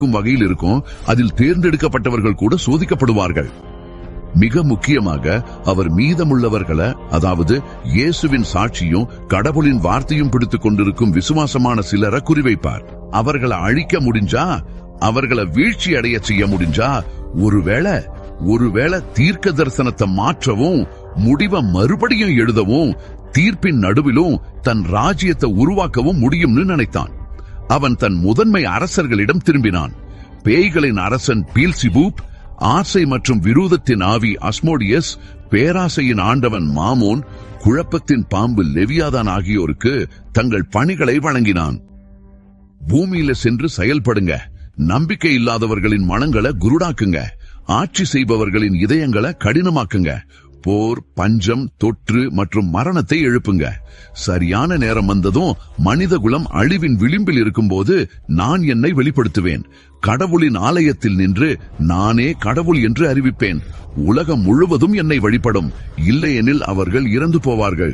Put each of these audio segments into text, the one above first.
வகையில் இருக்கும். அதில் தேர்ந்தெடுக்கப்பட்டவர்கள் கூட சோதிக்கப்படுவார்கள். மிக முக்கியமாக அவர் மீதமுள்ளவர்களை, அதாவது இயேசுவின் சாட்சியும் கடவுளின் வார்த்தையும் பிடித்துக் கொண்டிருக்கும் விசுவாசமான சிலரை குறிவைப்பார். அவர்களை அழிக்க முடிஞ்சா, அவர்களை வீழ்ச்சி அடைய செய்ய முடிஞ்சா, ஒருவேளை தீர்க்க தரிசனத்தை மாற்றவும், முடிவை மறுபடியும் எழுதவும், தீர்ப்பின் நடுவிலும் தன் ராஜ்யத்தை உருவாக்கவும் முடியும்னு நினைத்தான். அவன் தன் முதன்மை அரசர்களிடம் திரும்பினான். பேய்களின் அரசன் பீல்சிபூப், ஆசை மற்றும் விரோதத்தின் ஆவி அஸ்மோடியஸ், பேராசையின் ஆண்டவன் மாமோன், குழப்பத்தின் பாம்பு லெவியாதான் ஆகியோருக்கு தங்கள் பணிகளை வழங்கினான். பூமியில சென்று செயல்படுங்க. நம்பிக்கை இல்லாதவர்களின் மனங்களை குருடாக்குங்க. ஆட்சி செய்பவர்களின் இதயங்களை கடினமாக்குங்க. போர், பஞ்சம், தொற்று மற்றும் மரணத்தை எழுப்புங்க. சரியான நேரம் வந்ததும் மனிதகுலம் அழிவின் விளிம்பில் இருக்கும்போது நான் என்னை வெளிப்படுத்துவேன். கடவுளின் ஆலயத்தில் நின்று நானே கடவுள் என்று அறிவிப்பேன். உலகம் முழுவதும் என்னை வழிபடும். இல்லையெனில் அவர்கள் இறந்து போவார்கள்.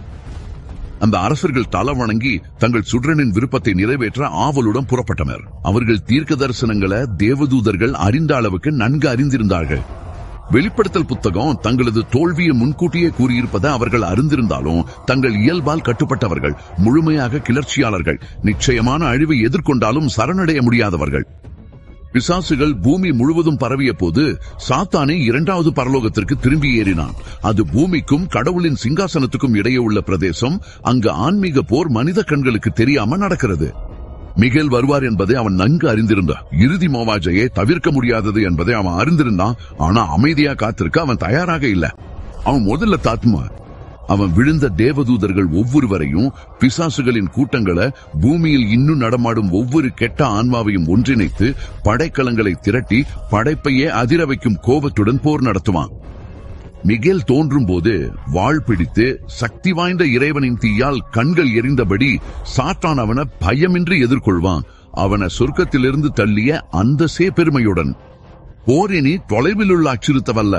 அந்த அரசர்கள் தலை வணங்கி தங்கள் சுற்றனின் விருப்பத்தை நிறைவேற்ற ஆவலுடன் புறப்பட்டனர். அவர்கள் தீர்க்க தரிசனங்களை தேவதூதர்கள் அறிந்த அளவுக்கு நன்கு அறிந்திருந்தார்கள். வெளிப்படுத்தல் புத்தகம் தங்களது தோல்வியை முன்கூட்டியே கூறியிருப்பதை அவர்கள் அறிந்திருந்தாலும் தங்கள் இயல்பால் கட்டுப்பட்டவர்கள், முழுமையாக கிளர்ச்சியாளர்கள், நிச்சயமான அழிவை எதிர்கொண்டாலும் சரணடைய முடியாதவர்கள். பிசாசுகள் பூமி முழுவதும் பரவிய போது சாத்தானே இரண்டாவது பரலோகத்திற்கு திரும்பி ஏறினான். அது பூமிக்கும் கடவுளின் சிங்காசனத்துக்கும் இடையே உள்ள பிரதேசம். அங்கு ஆன்மீக போர் மனித கண்களுக்கு தெரியாம நடக்கிறது. மிகேல் வருவார் என்பதை அவன் நன்கு அறிந்திருந்தான். இறுதி மோவாஜையை தவிர்க்க முடியாதது என்பதை அவன் அறிந்திருந்தான். ஆனா அமைதியா காத்திருக்க அவன் தயாராக இல்ல. அவன் முதல்ல தாத்மா. அவன் விழுந்த தேவதூதர்கள் ஒவ்வொருவரையும், பிசாசுகளின் கூட்டங்களை, பூமியில் இன்னும் நடமாடும் ஒவ்வொரு கெட்ட ஆன்மாவையும் ஒன்றிணைத்து படைக்கலங்களை திரட்டி படைப்பையே அதிர வைக்கும் கோபத்துடன் போர் நடத்துவான். மிகேல் தோன்றும் போது வாள் பிடித்து சக்தி வாய்ந்த இறைவனின் தீயால் கண்கள் எரிந்தபடி சாத்தான் அவனை பயமின்றி எதிர்கொள்வான். அவனை சொர்க்கத்திலிருந்து தள்ளிய அந்த பெருமையுடன். போரினி தொலைவில் உள்ள அச்சுறுத்தவல்ல,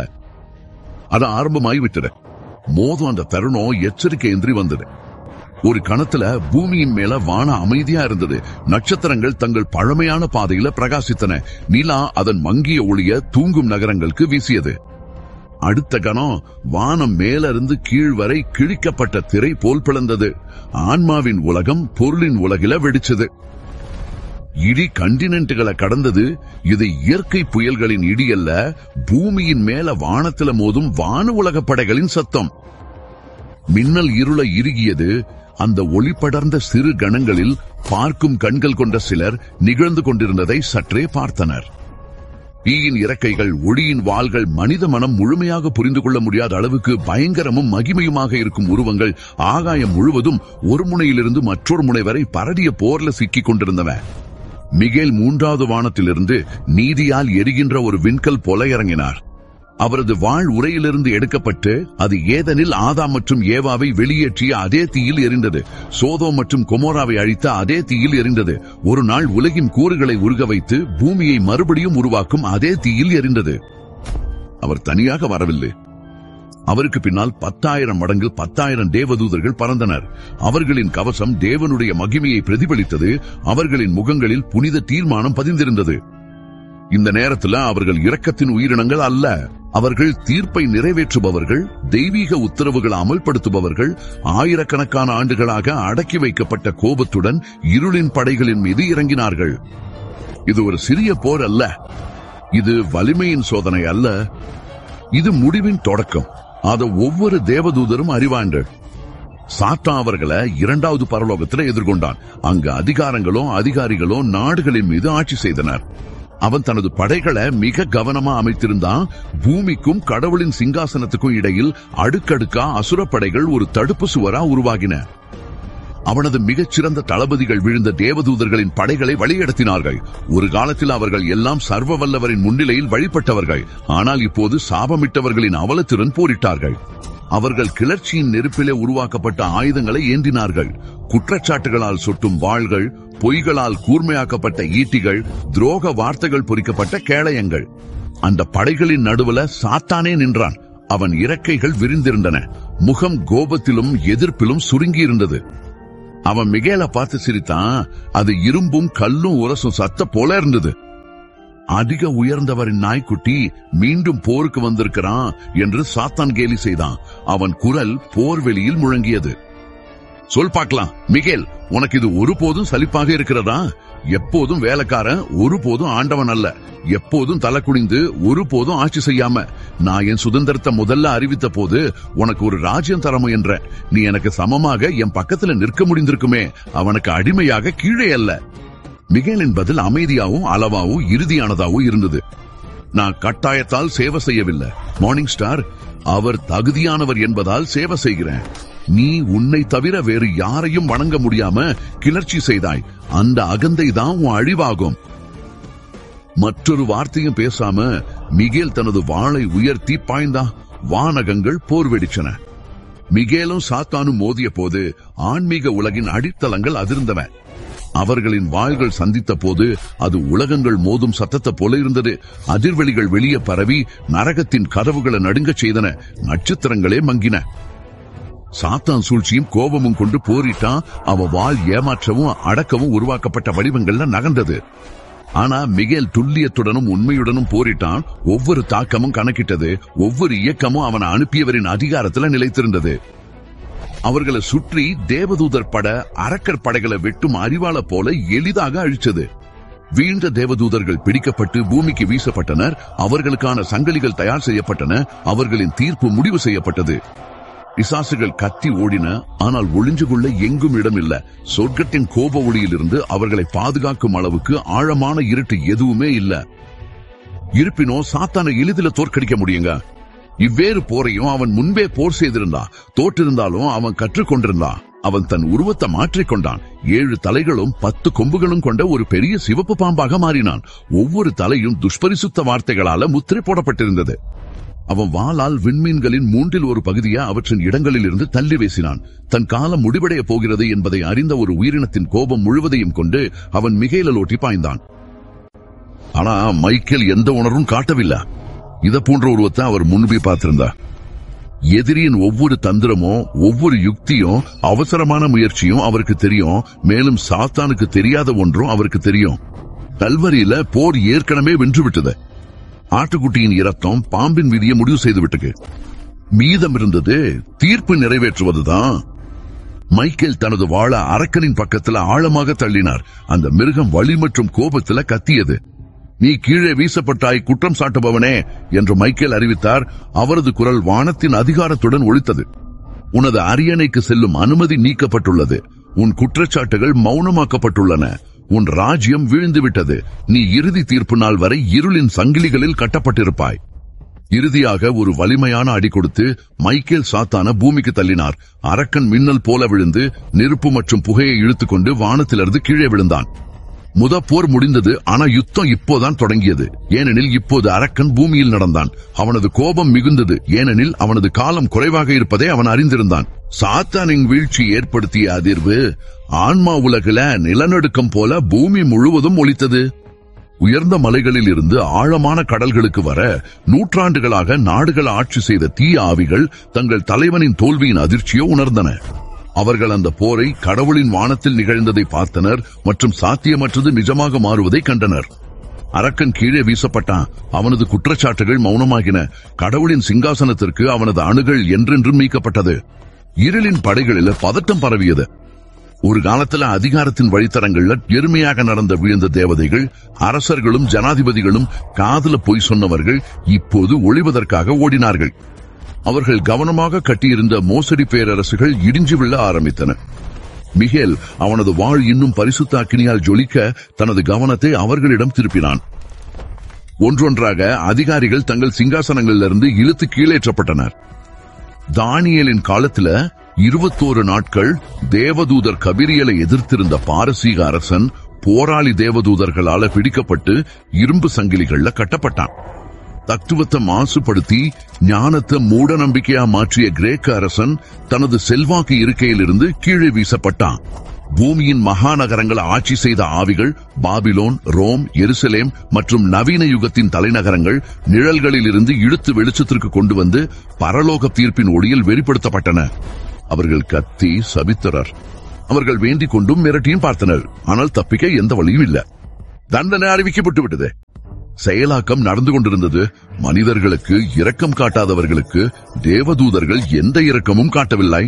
அது ஆரம்பமாகிவிட்டது. மோதும் அந்த தருணம் எச்சரிக்கையின்றி வந்தது. ஒரு கணத்துல பூமியின் மேல வான அமைதியா இருந்தது. நட்சத்திரங்கள் தங்கள் பழமையான பாதையில பிரகாசித்தன. நிலா அதன் மங்கிய ஒளிய தூங்கும் நகரங்களுக்கு வீசியது. அடுத்த கணம் வானம் மேலிருந்து கீழ் வரை கிழிக்கப்பட்ட திரை போல் பிளந்தது. ஆன்மாவின் உலகம் பொருளின் உலகில வெடிச்சது. இடி கண்டினென்ட்களை கடந்தது. இது இயற்கை புயல்களின் இடி அல்ல, பூமியின் மேல வானத்தில மோதும் வான உலக படைகளின் சத்தம். மின்னல் இருளை இறுகியது. அந்த ஒளி படர்ந்த சிறு கணங்களில் பார்க்கும் கண்கள் கொண்ட சிலர் நிகழ்ந்து கொண்டிருந்ததை சற்றே பார்த்தனர். தீயின் இறக்கைகள், ஒளியின் வாள்கள், மனித மனம் முழுமையாக புரிந்து கொள்ள முடியாத அளவுக்கு பயங்கரமும் மகிமையுமாக இருக்கும் உருவங்கள் ஆகாயம் முழுவதும் ஒரு முனையிலிருந்து மற்றொரு முனை வரை பரடிய போர்ல சிக்கிக் கொண்டிருந்தன. மிகேல் மூன்றாவது வானத்திலிருந்து நீதியால் எரிகின்ற ஒரு விண்கல் போல இறங்கினார். அவரது வாழ் உரையிலிருந்து எடுக்கப்பட்டு அது ஏதெனில் ஆதாம் மற்றும் ஏவாவை வெளியேற்றிய அதே தீயில் எரிந்தது. சோதோம் மற்றும் கொமோராவை அழித்த அதே தீயில் எரிந்தது. ஒரு நாள் உலகின் கூறுகளை உருக வைத்து பூமியை மறுபடியும் உருவாக்கும் அதே தீயில் எரிந்தது. அவர் தனியாக வரவில்லை. அவருக்கு பின்னால் 10,000 மடங்கு 10,000 தேவதூதர்கள் பறந்தனர். அவர்களின் கவசம் தேவனுடைய மகிமையை பிரதிபலித்தது. அவர்களின் முகங்களில் புனித தீர்மானம் பதிந்திருந்தது. இந்த நேரத்தில் அவர்கள் இரக்கத்தின் உயிரினங்கள் அல்ல. அவர்கள் தீர்ப்பை நிறைவேற்றுபவர்கள், தெய்வீக உத்தரவுகளை அமல்படுத்துபவர்கள். ஆயிரக்கணக்கான ஆண்டுகளாக அடக்கி வைக்கப்பட்ட கோபத்துடன் இருளின் படைகளின் மீது இறங்கினார்கள். இது ஒரு சிறிய போர் அல்ல. இது வலிமையின் சோதனை அல்ல. இது முடிவின் தொடக்கம். அதை ஒவ்வொரு தேவதூதரும் அறிவார்கள். சாத்தான் அவர்களை இரண்டாவது பரலோகத்தில் எதிர்கொண்டான். அங்கு அதிகாரிகளும் நாடுகளின் மீது ஆட்சி செய்தனர். அவன் தனது படைகளை மிக கவனமா அமைத்திருந்தான். பூமிக்கும் கடவுளின் சிங்காசனத்துக்கும் இடையில் அடுக்கடுக்கா அசுரப்படைகள் ஒரு தடுப்பு சுவரா உருவாகின. அவனது மிகச்சிறந்த தளபதிகள் விழுந்த தேவதூதர்களின் படைகளை வழிநடத்தினார்கள். ஒரு காலத்தில் அவர்கள் எல்லாம் சர்வ வல்லவரின் முன்னிலையில் வழிபட்டவர்கள். ஆனால் இப்போது சாபமிட்டவர்களின் அவலத்துடன் போரிட்டார்கள். அவர்கள் கிளர்ச்சியின் நெருப்பிலே உருவாக்கப்பட்ட ஆயுதங்களை ஏந்தினார்கள். குற்றச்சாட்டுகளால் சொட்டும் வாள்கள், பொய்களால் கூர்மையாக்கப்பட்ட ஈட்டிகள், துரோக வார்த்தைகள் பொறிக்கப்பட்ட கேடயங்கள். அந்த படைகளின் நடுவுல சாத்தானே நின்றான். அவன் இறக்கைகள் விரிந்திருந்தன. முகம் கோபத்திலும் எதிர்ப்பிலும் சுருங்கியிருந்தது. அவன் மிகேலை பார்த்து சிரித்தான். அது இரும்பும் கல்லும் உரசும் சத்த போல இருந்தது. அதிக உயர்ந்தவரின் நாய்க்குட்டி மீண்டும் போருக்கு வந்திருக்கிறான் என்று சாத்தான் கேலி செய்தான். அவன் குரல் போர்வெளியில் முழங்கியது. சொல் பார்க்கலாம், மிகேல், உனக்கு இது ஒருபோதும் சலிப்பாக இருக்கிறதா? எப்போதும் வேலைக்காரன், ஒருபோதும் ஆண்டவன் அல்ல. எப்போதும் தலை குனிந்து, ஒருபோதும் ஆட்சி செய்யாம. நான் என் சுதந்திரத்தை முதல்ல அறிவித்த போது உனக்கு ஒரு ராஜ்யம் தர முயன்ற. நீ எனக்கு சமமாக என் பக்கத்துல நிற்க முடிந்திருக்குமே. அவனுக்கு அடிமையாக கீழே அல்ல. மிகேலின் பதில் அமைதியாவும் அளவாவும் இறுதியானதாவும் இருந்தது. நான் கட்டாயத்தால் சேவை செய்யவில்லை மார்னிங் ஸ்டார். அவர் தகுதியானவர் என்பதால் சேவை செய்கிறேன். நீ உன்னை தவிர வேறு யாரையும் வணங்க முடியாம கிளர்ச்சி செய்தாய். அந்த அகந்தை தான் உன் அழிவாகும். மற்றொரு வார்த்தையும் பேசாம மிகேல் தனது வாளை உயர்த்தி பாய்ந்தான். வானகங்கள் போர் வெடிச்சன. மிகேலும் சாத்தானும் மோதிய போது ஆன்மீக உலகின் அடித்தளங்கள் அதிர்ந்தன. அவர்களின் வாள்கள் சந்தித்த போது அது உலகங்கள் மோதும் சத்தத்தை போல இருந்தது. அதிர்வெளிகள் வெளியே பரவி நரகத்தின் கதவுகளை நடுங்கச் செய்தன. நட்சத்திரங்களே மங்கின. சாத்தான் சூழ்ச்சியும் கோபமும் கொண்டு போரிட்டான். அவ வாள் ஏமாற்றவும் அடக்கவும் உருவாக்கப்பட்ட வடிவங்கள்ல நகர்ந்தது. ஆனா மிகேல் துல்லியத்துடனும் உண்மையுடனும் போரிட்டான். ஒவ்வொரு தாக்கமும் கணக்கிட்டது. ஒவ்வொரு இயக்கமும் அவனை அனுப்பியவரின் அதிகாரத்துல நிலைத்திருந்தது. அவர்களை சுற்றி தேவதூதர் பட அரக்கர் படைகளை வெட்டும் அறிவாள போல எளிதாக அழிச்சது. வீழ்ந்த தேவதூதர்கள் பிடிக்கப்பட்டு பூமிக்கு வீசப்பட்டனர். அவர்களுக்கான சங்கிலிகள் தயார் செய்யப்பட்டன. அவர்களின் தீர்ப்பு முடிவு செய்யப்பட்டது. பிசாசுகள் கத்தி ஓடின. ஆனால் ஒளிஞ்சு கொள்ள எங்கும் இடம் இல்ல. சொர்க்கத்தின் கோப ஒளியிலிருந்து அவர்களை பாதுகாக்கும் அளவுக்கு ஆழமான இருட்டு எதுவுமே இல்ல. இருப்பினும் சாத்தானை எளிதில் தோற்கடிக்க முடியுங்க. இவ்வேறு போரையும் அவன் முன்பே போர் செய்திருந்தான். தோற்றிருந்தாலும் அவன் கற்றுக்கொண்டிருந்தான். அவன் தன் உருவத்தை மாற்றிக்கொண்டான். 7 தலைகளும் 10 கொம்புகளும் கொண்ட ஒரு பெரிய சிவப்பு பாம்பாக மாறினான். ஒவ்வொரு தலையும் துஷ்பரிசுத்த வார்த்தைகளால முத்திரை போடப்பட்டிருந்தது. அவன் வாளால் விண்மீன்களின் 3 ஒரு பகுதியை அவற்றின் இடங்களில் இருந்து தள்ளி வீசினான். தன் காலம் முடிவடைய போகிறது என்பதை அறிந்த ஒரு உயிரினத்தின் கோபம் முழுவதையும் கொண்டு அவன் மிகேலை ஓட்டி பாய்ந்தான். ஆனா மைக்கேல் எந்த உணர்வும் காட்டவில்லை. இத போன்ற உருவத்தை அவர் முன்பே பார்த்திருந்தார். எதிரியின் ஒவ்வொரு தந்திரமும் ஒவ்வொரு யுக்தியும் அவசரமான முயற்சியும் அவருக்கு தெரியும். மேலும் சாத்தானுக்கு தெரியாத ஒன்றும் அவருக்கு தெரியும். கல்வரியில போர் ஏற்கனவே வென்றுவிட்டது. ஆட்டுக்குட்டியின் இரத்தம் பாம்பின் விதியை முடிவு செய்து விட்டது. மீதம் இருந்தது தீர்ப்பு நிறைவேற்றுவதுதான். மைக்கேல் தனது வாள அரக்கனின் பக்கத்துல ஆழமாக தள்ளினார். அந்த மிருகம் வலி மற்றும் கோபத்துல கத்தியது. நீ கீழே வீசப்பட்டாய் குற்றம் சாட்டுபவனே என்று மைக்கேல் அறிவித்தார். அவரது குரல் வானத்தின் அதிகாரத்துடன் ஒலித்தது. உனது அரியணைக்கு செல்லும் அனுமதி நீக்கப்பட்டுள்ளது. உன் குற்றச்சாட்டுகள் மௌனமாக்கப்பட்டுள்ளன. உன் ராஜ்யம் வீழ்ந்துவிட்டது. நீ இறுதி தீர்ப்பு நாள் வரை இருளின் சங்கிலிகளில் கட்டப்பட்டிருப்பாய். இறுதியாக ஒரு வலிமையான அடி கொடுத்து மைக்கேல் சாத்தான பூமிக்கு தள்ளினார். அரக்கன் மின்னல் போல விழுந்து நெருப்பு மற்றும் புகையை இழுத்துக்கொண்டு வானத்திலிருந்து கீழே விழுந்தான். போர் முடிந்தது. ஆனா யுத்தம் இப்போதான் தொடங்கியது. ஏனெனில் இப்போது அரக்கன் பூமியில் நடந்தான். அவனது கோபம் மிகுந்தது. ஏனெனில் அவனது காலம் குறைவாக இருப்பதை அவன் அறிந்திருந்தான். சாத்தானின் வீழ்ச்சி ஏற்படுத்திய அதிர்வு ஆன்மா உலகில நிலநடுக்கம் போல பூமி முழுவதும் ஒலித்தது. உயர்ந்த மலைகளில் இருந்து ஆழமான கடல்களுக்கு வர நூற்றாண்டுகளாக நாடுகள் ஆட்சி செய்த தீய ஆவிகள் தங்கள் தலைவனின் தோல்வியின் அதிர்ச்சியை உணர்ந்தன. அவர்கள் அந்த போரை கடவுளின் வானத்தில் நிகழ்ந்ததை பார்த்தனர் மற்றும் சாத்தியமற்றது நிஜமாக மாறுவதை கண்டனர். அரக்கன் கீழே வீசப்பட்டான். அவனது குற்றச்சாட்டுகள் மௌனமாகின. கடவுளின் சிங்காசனத்திற்கு அவனது அணுகள் என்றென்றும் நீக்கப்பட்டது. இருளின் படைகளில் பதட்டம் பரவியது. ஒரு காலத்துல அதிகாரத்தின் வழித்தரங்கள்ல எருமையாக நடந்த வீழ்ந்த தேவதைகள், அரசர்களும் ஜனாதிபதிகளும் காதுல பொய் சொன்னவர்கள் இப்போது ஒளிவதற்காக ஓடினார்கள். அவர்கள் கவனமாக கட்டியிருந்த மோசடி பேரரசுகள் இடிஞ்சு விழ ஆரம்பித்தன. மிகேல் அவனது வாள் இன்னும் பரிசுத்த அக்கினியால் ஜொலிக்க தனது கவனத்தை அவர்களிடம் திருப்பினான். ஒன்றொன்றாக அதிகாரிகள் தங்கள் சிங்காசனங்களிலிருந்து இழுத்து கீழேற்றப்பட்டனர். தானியேலின் காலத்துல 21 நாட்கள் தேவதூதர் கபிரியலை எதிர்த்திருந்த பாரசீக அரசன் போராளி தேவதூதர்களால பிடிக்கப்பட்டு இரும்பு சங்கிலிகள்ல கட்டப்பட்டான். தத்துவத்தை மாசுபடுத்தி ஞானத்தை மூட நம்பிக்கையா மாற்றிய கிரேக்க அரசன் தனது செல்வாக்கு இருக்கையிலிருந்து கீழே வீசப்பட்டான். பூமியின் மகாநகரங்களை ஆட்சி செய்த ஆவிகள் பாபிலோன், ரோம், எருசலேம் மற்றும் நவீன யுகத்தின் தலைநகரங்கள் நிழல்களில் இருந்து இழுத்து வெளிச்சத்திற்கு கொண்டு வந்து பரலோக தீர்ப்பின் ஒளியில் வெளிப்படுத்தப்பட்டன. அவர்கள் கத்தி சபித்தனர். அவர்கள் வேண்டிக் கொண்டும் மிரட்டியும் பார்த்தனர். ஆனால் தப்பிக்க எந்த வழியும் இல்ல. தண்டனை அறிவிக்கப்பட்டு விட்டது. செயலாக்கம் நடந்து கொண்டிருந்தது. மனிதர்களுக்கு இரக்கம் காட்டாதவர்களுக்கு தேவதூதர்கள் எந்த இரக்கமும் காட்டவில்லை.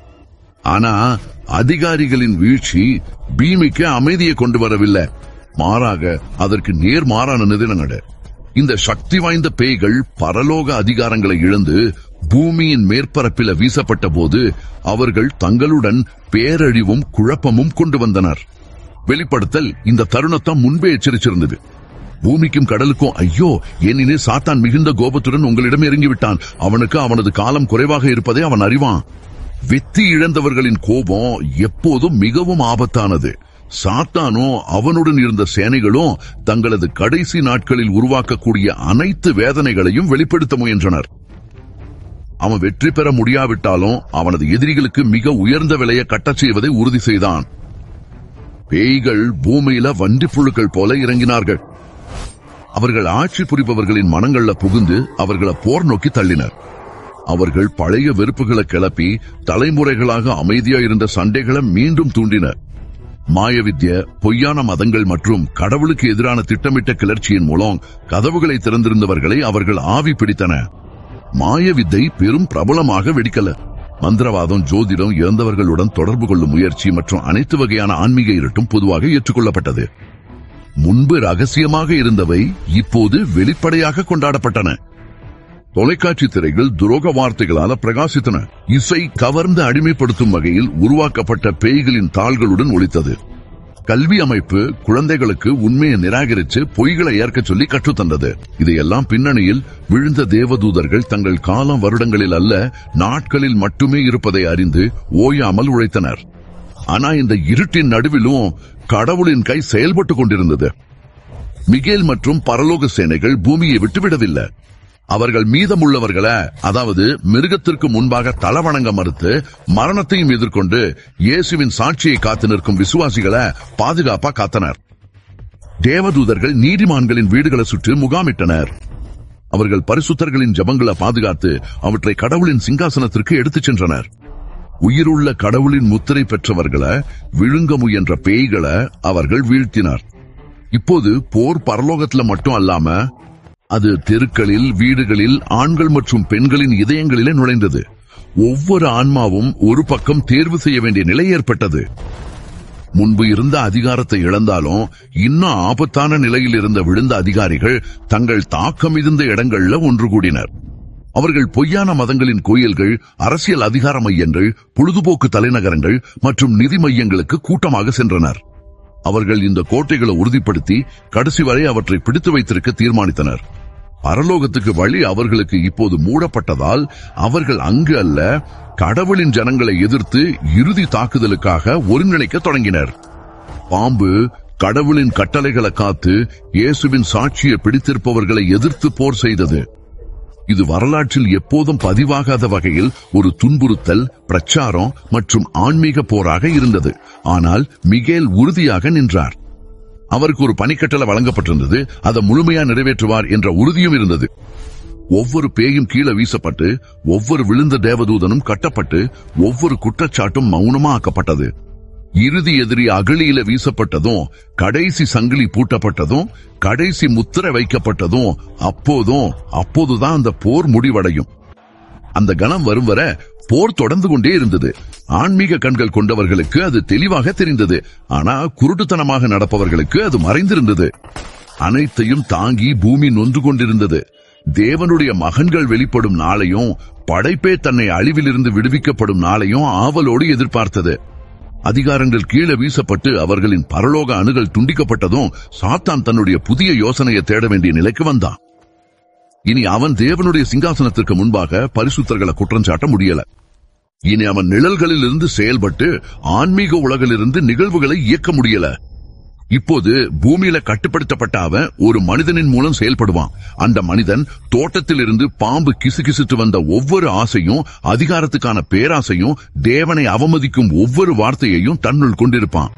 ஆனா அதிகாரிகளின் வீழ்ச்சி பூமிக்கு அமைதியை கொண்டு வரவில்லை, மாறாக அதற்கு நேர்மாறான நிதினங்கள். இந்த சக்தி வாய்ந்த பேய்கள் பரலோக அதிகாரங்களை இழந்து பூமியின் மேற்பரப்பில வீசப்பட்ட போது அவர்கள் தங்களுடன் பேரழிவும் குழப்பமும் கொண்டு வந்தனர். வெளிப்படுத்தல் இந்த தருணத்தை முன்பே எச்சரிச்சிருந்தது. பூமிக்கும் கடலுக்கும் ஐயோ, ஏனெனில் சாத்தான் மிகுந்த கோபத்துடன் உங்களிடம் இறங்கிவிட்டான். அவனுக்கு அவனது காலம் குறைவாக இருப்பதை அவன் அறிவான். வெற்றி இழந்தவர்களின் கோபம் எப்போதும் மிகவும் ஆபத்தானது. சாத்தானோ அவனுடன் இருந்த சேனைகளும் தங்களது கடைசி நாட்களில் உருவாக்கக்கூடிய அனைத்து வேதனைகளையும் வெளிப்படுத்த முயன்றனர். அவன் வெற்றி பெற முடியாவிட்டாலும் அவனது எதிரிகளுக்கு மிக உயர்ந்த விலையை கட்டச் செய்வதை உறுதி செய்தான். பேய்கள் பூமியில வண்டி புழுக்கள் போல இறங்கினார்கள். அவர்கள் ஆட்சி புரிபவர்களின் மனங்கள்ல புகுந்து அவர்களை போர் நோக்கி தள்ளினர். அவர்கள் பழைய வெறுப்புகளை கிளப்பி தலைமுறைகளாக அமைதியா இருந்த சண்டைகளை மீண்டும் தூண்டினர். மாயவித்ய, பொய்யான மதங்கள் மற்றும் கடவுளுக்கு எதிரான திட்டமிட்ட கிளர்ச்சியின் மூலம் கதவுகளை திறந்திருந்தவர்களை அவர்கள் ஆவி பிடித்தன. மாயவித்தை பெரும் பிரபலமாக வெடிக்கல. மந்திரவாதம், ஜோதிடம், இறந்தவர்களுடன் தொடர்பு கொள்ளும் முயற்சி மற்றும் அனைத்து வகையான ஆன்மீக இருட்டும் பொதுவாக ஏற்றுக்கொள்ளப்பட்டது. முன்பு ரகசியமாக இருந்தவை இப்போது வெளிப்படையாக கொண்டாடப்பட்டன. தொலைக்காட்சி திரைகள் துரோக வார்த்தைகளால பிரகாசித்தன. இசை கவர்ந்து அடிமைப்படுத்தும் வகையில் உருவாக்கப்பட்ட பேய்களின் தாள்களுடன் ஒலித்தது. கல்வி அமைப்பு குழந்தைகளுக்கு உண்மையை நிராகரித்து பொய்களை ஏற்க சொல்லி கற்றுத்தந்தது. இதையெல்லாம் பின்னணியில் விழுந்த தேவதூதர்கள் தங்கள் காலம் வருடங்களில் அல்ல, நாட்களில் மட்டுமே இருப்பதை அறிந்து ஓயாமல் உழைத்தனர். ஆனா இந்த இருட்டின் நடுவிலும் கடவுளின் கை செயல்பட்டுக் கொண்டிருந்தது. மிகேல் மற்றும் பரலோக சேனைகள் பூமியை விட்டுவிடவில்லை. அவர்கள் மீதமுள்ளவர்களை, அதாவது மிருகத்திற்கு முன்பாக தலவணங்க மறுத்து மரணத்தையும் எதிர்கொண்டு இயேசுவின் சாட்சியை காத்து நிற்கும் விசுவாசிகளை பாதுகாப்பா காத்தனர். தேவதூதர்கள் நீதிமான்களின் வீடுகளை சுற்றி முகாமிட்டனர். அவர்கள் பரிசுத்தர்களின் ஜபங்களை பாதுகாத்து அவற்றை கடவுளின் சிங்காசனத்திற்கு எடுத்துச் சென்றனர். உயிருள்ள கடவுளின் முத்திரை பெற்றவர்களை விழுங்க முயன்ற பேய்களை அவர்கள் வீழ்த்தினார். இப்போது போர் பரலோகத்துல மட்டும் அல்லாம அது தெருக்களில், வீடுகளில், ஆண்கள் மற்றும் பெண்களின் இதயங்களிலே நுழைந்தது. ஒவ்வொரு ஆன்மாவும் ஒரு பக்கம் தேர்வு செய்ய வேண்டிய நிலை ஏற்பட்டது. முன்பு இருந்த அதிகாரத்தை இழந்தாலும் இன்னும் ஆபத்தான நிலையில் இருந்த விழுந்த அதிகாரிகள் தங்கள் தாக்கம் மிகுந்த இடங்கள்ல ஒன்று கூடினர். அவர்கள் பொய்யான மதங்களின் கோயில்கள், அரசியல் அதிகார மையங்கள், பொழுதுபோக்கு தலைநகரங்கள் மற்றும் நிதி மையங்களுக்கு கூட்டமாக சென்றனர். அவர்கள் இந்த கோட்டைகளை உறுதிப்படுத்தி கடைசி வரை அவற்றை பிடித்து வைத்திருக்க தீர்மானித்தனர். பரலோகத்துக்கு வழி அவர்களுக்கு இப்போது மூடப்பட்டதால் அவர்கள் அங்கு அல்ல, கடவுளின் ஜனங்களை எதிர்த்து இறுதி தாக்குதலுக்காக ஒருங்கிணைக்க தொடங்கினர். பாம்பு கடவுளின் கட்டளைகளை காத்து இயேசுவின் சாட்சியை பிடித்திருப்பவர்களை எதிர்த்து போர் செய்தது. இது வரலாற்றில் எப்போதும் பதிவாகாத வகையில் ஒரு துன்புறுத்தல், பிரச்சாரம் மற்றும் ஆன்மீக போராக இருந்தது. ஆனால் மிகேல் உறுதியாக நின்றார். அவருக்கு ஒரு பணிக்கட்டளை வழங்கப்பட்டிருந்தது. அதை முழுமையா நிறைவேற்றுவார் என்ற உறுதியும் இருந்தது. ஒவ்வொரு பேயும் கீழே வீசப்பட்டு, ஒவ்வொரு விழுந்த தேவதூதனும் கட்டப்பட்டு, ஒவ்வொரு குற்றச்சாட்டும் மௌனமா ஆக்கப்பட்டது. இறுதி எதிரி அகழியில வீசப்பட்டதும், கடைசி சங்கிலி பூட்டப்பட்டதும், கடைசி முத்திரை வைக்கப்பட்டதும் அப்போதுதான் அந்த போர் முடிவடையும். அந்த கணம் வரும் வரை போர் தொடர்ந்து கொண்டே இருந்தது. ஆன்மீக கண்கள் கொண்டவர்களுக்கு அது தெளிவாக தெரிந்தது. ஆனா குருட்டுத்தனமாக நடப்பவர்களுக்கு அது மறைந்திருந்தது. அனைத்தையும் தாங்கி பூமி நொந்து கொண்டிருந்தது. தேவனுடைய மகன்கள் வெளிப்படும் நாளையும், படைப்பே தன்னை அழிவிலிருந்து விடுவிக்கப்படும் நாளையும் ஆவலோடு எதிர்பார்த்தது. அதிகாரங்கள் கீழே வீசப்பட்டு அவர்களின் பரலோக அணுகல் துண்டிக்கப்பட்டதும் சாத்தான் தன்னுடைய புதிய யோசனையை தேட வேண்டிய நிலைக்கு வந்தான். இனி அவன் தேவனுடைய சிங்காசனத்திற்கு முன்பாக பரிசுத்தர்களை குற்றம் சாட்ட முடியல. இனி அவன் நிழல்களில் இருந்து செயல்பட்டு ஆன்மீக உலகிலிருந்து நிகழ்வுகளை இயக்க முடியல. இப்போது பூமியில கட்டுப்படுத்தப்பட்ட அவன் ஒரு மனிதனின் மூலம் செயல்படுவான். அந்த மனிதன் தோட்டத்தில் இருந்து பாம்பு கிசுகிசுத்து வந்த ஒவ்வொரு ஆசையும், அதிகாரத்துக்கான பேராசையும், தேவனை அவமதிக்கும் ஒவ்வொரு வார்த்தையையும் தன்னுள் கொண்டிருப்பான்.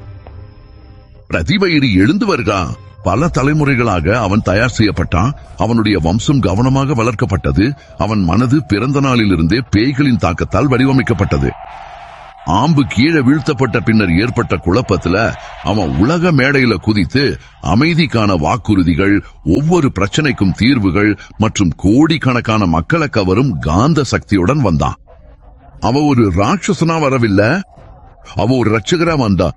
பிரதிபயிரி எழுந்து வருகா. பல தலைமுறைகளாக அவன் தயார் செய்யப்பட்டான். அவனுடைய வம்சம் கவனமாக வளர்க்கப்பட்டது. அவன் மனது பிறந்த நாளிலிருந்தே பேய்களின் தாக்கத்தால் வடிவமைக்கப்பட்டது. ஆம்பு கீழே வீழ்த்தப்பட்ட பின்னர் ஏற்பட்ட குழப்பத்துல அவன் உலக மேடையில குதித்து அமைதிக்கான வாக்குறுதிகள், ஒவ்வொரு பிரச்சனைக்கும் தீர்வுகள் மற்றும் கோடிக்கணக்கான மக்களை கவரும் காந்த சக்தியுடன் வந்தான். அவன் ஒரு ராட்சசனா வரவில்லை, அவன் ஒரு ரட்சகரா வந்தான்.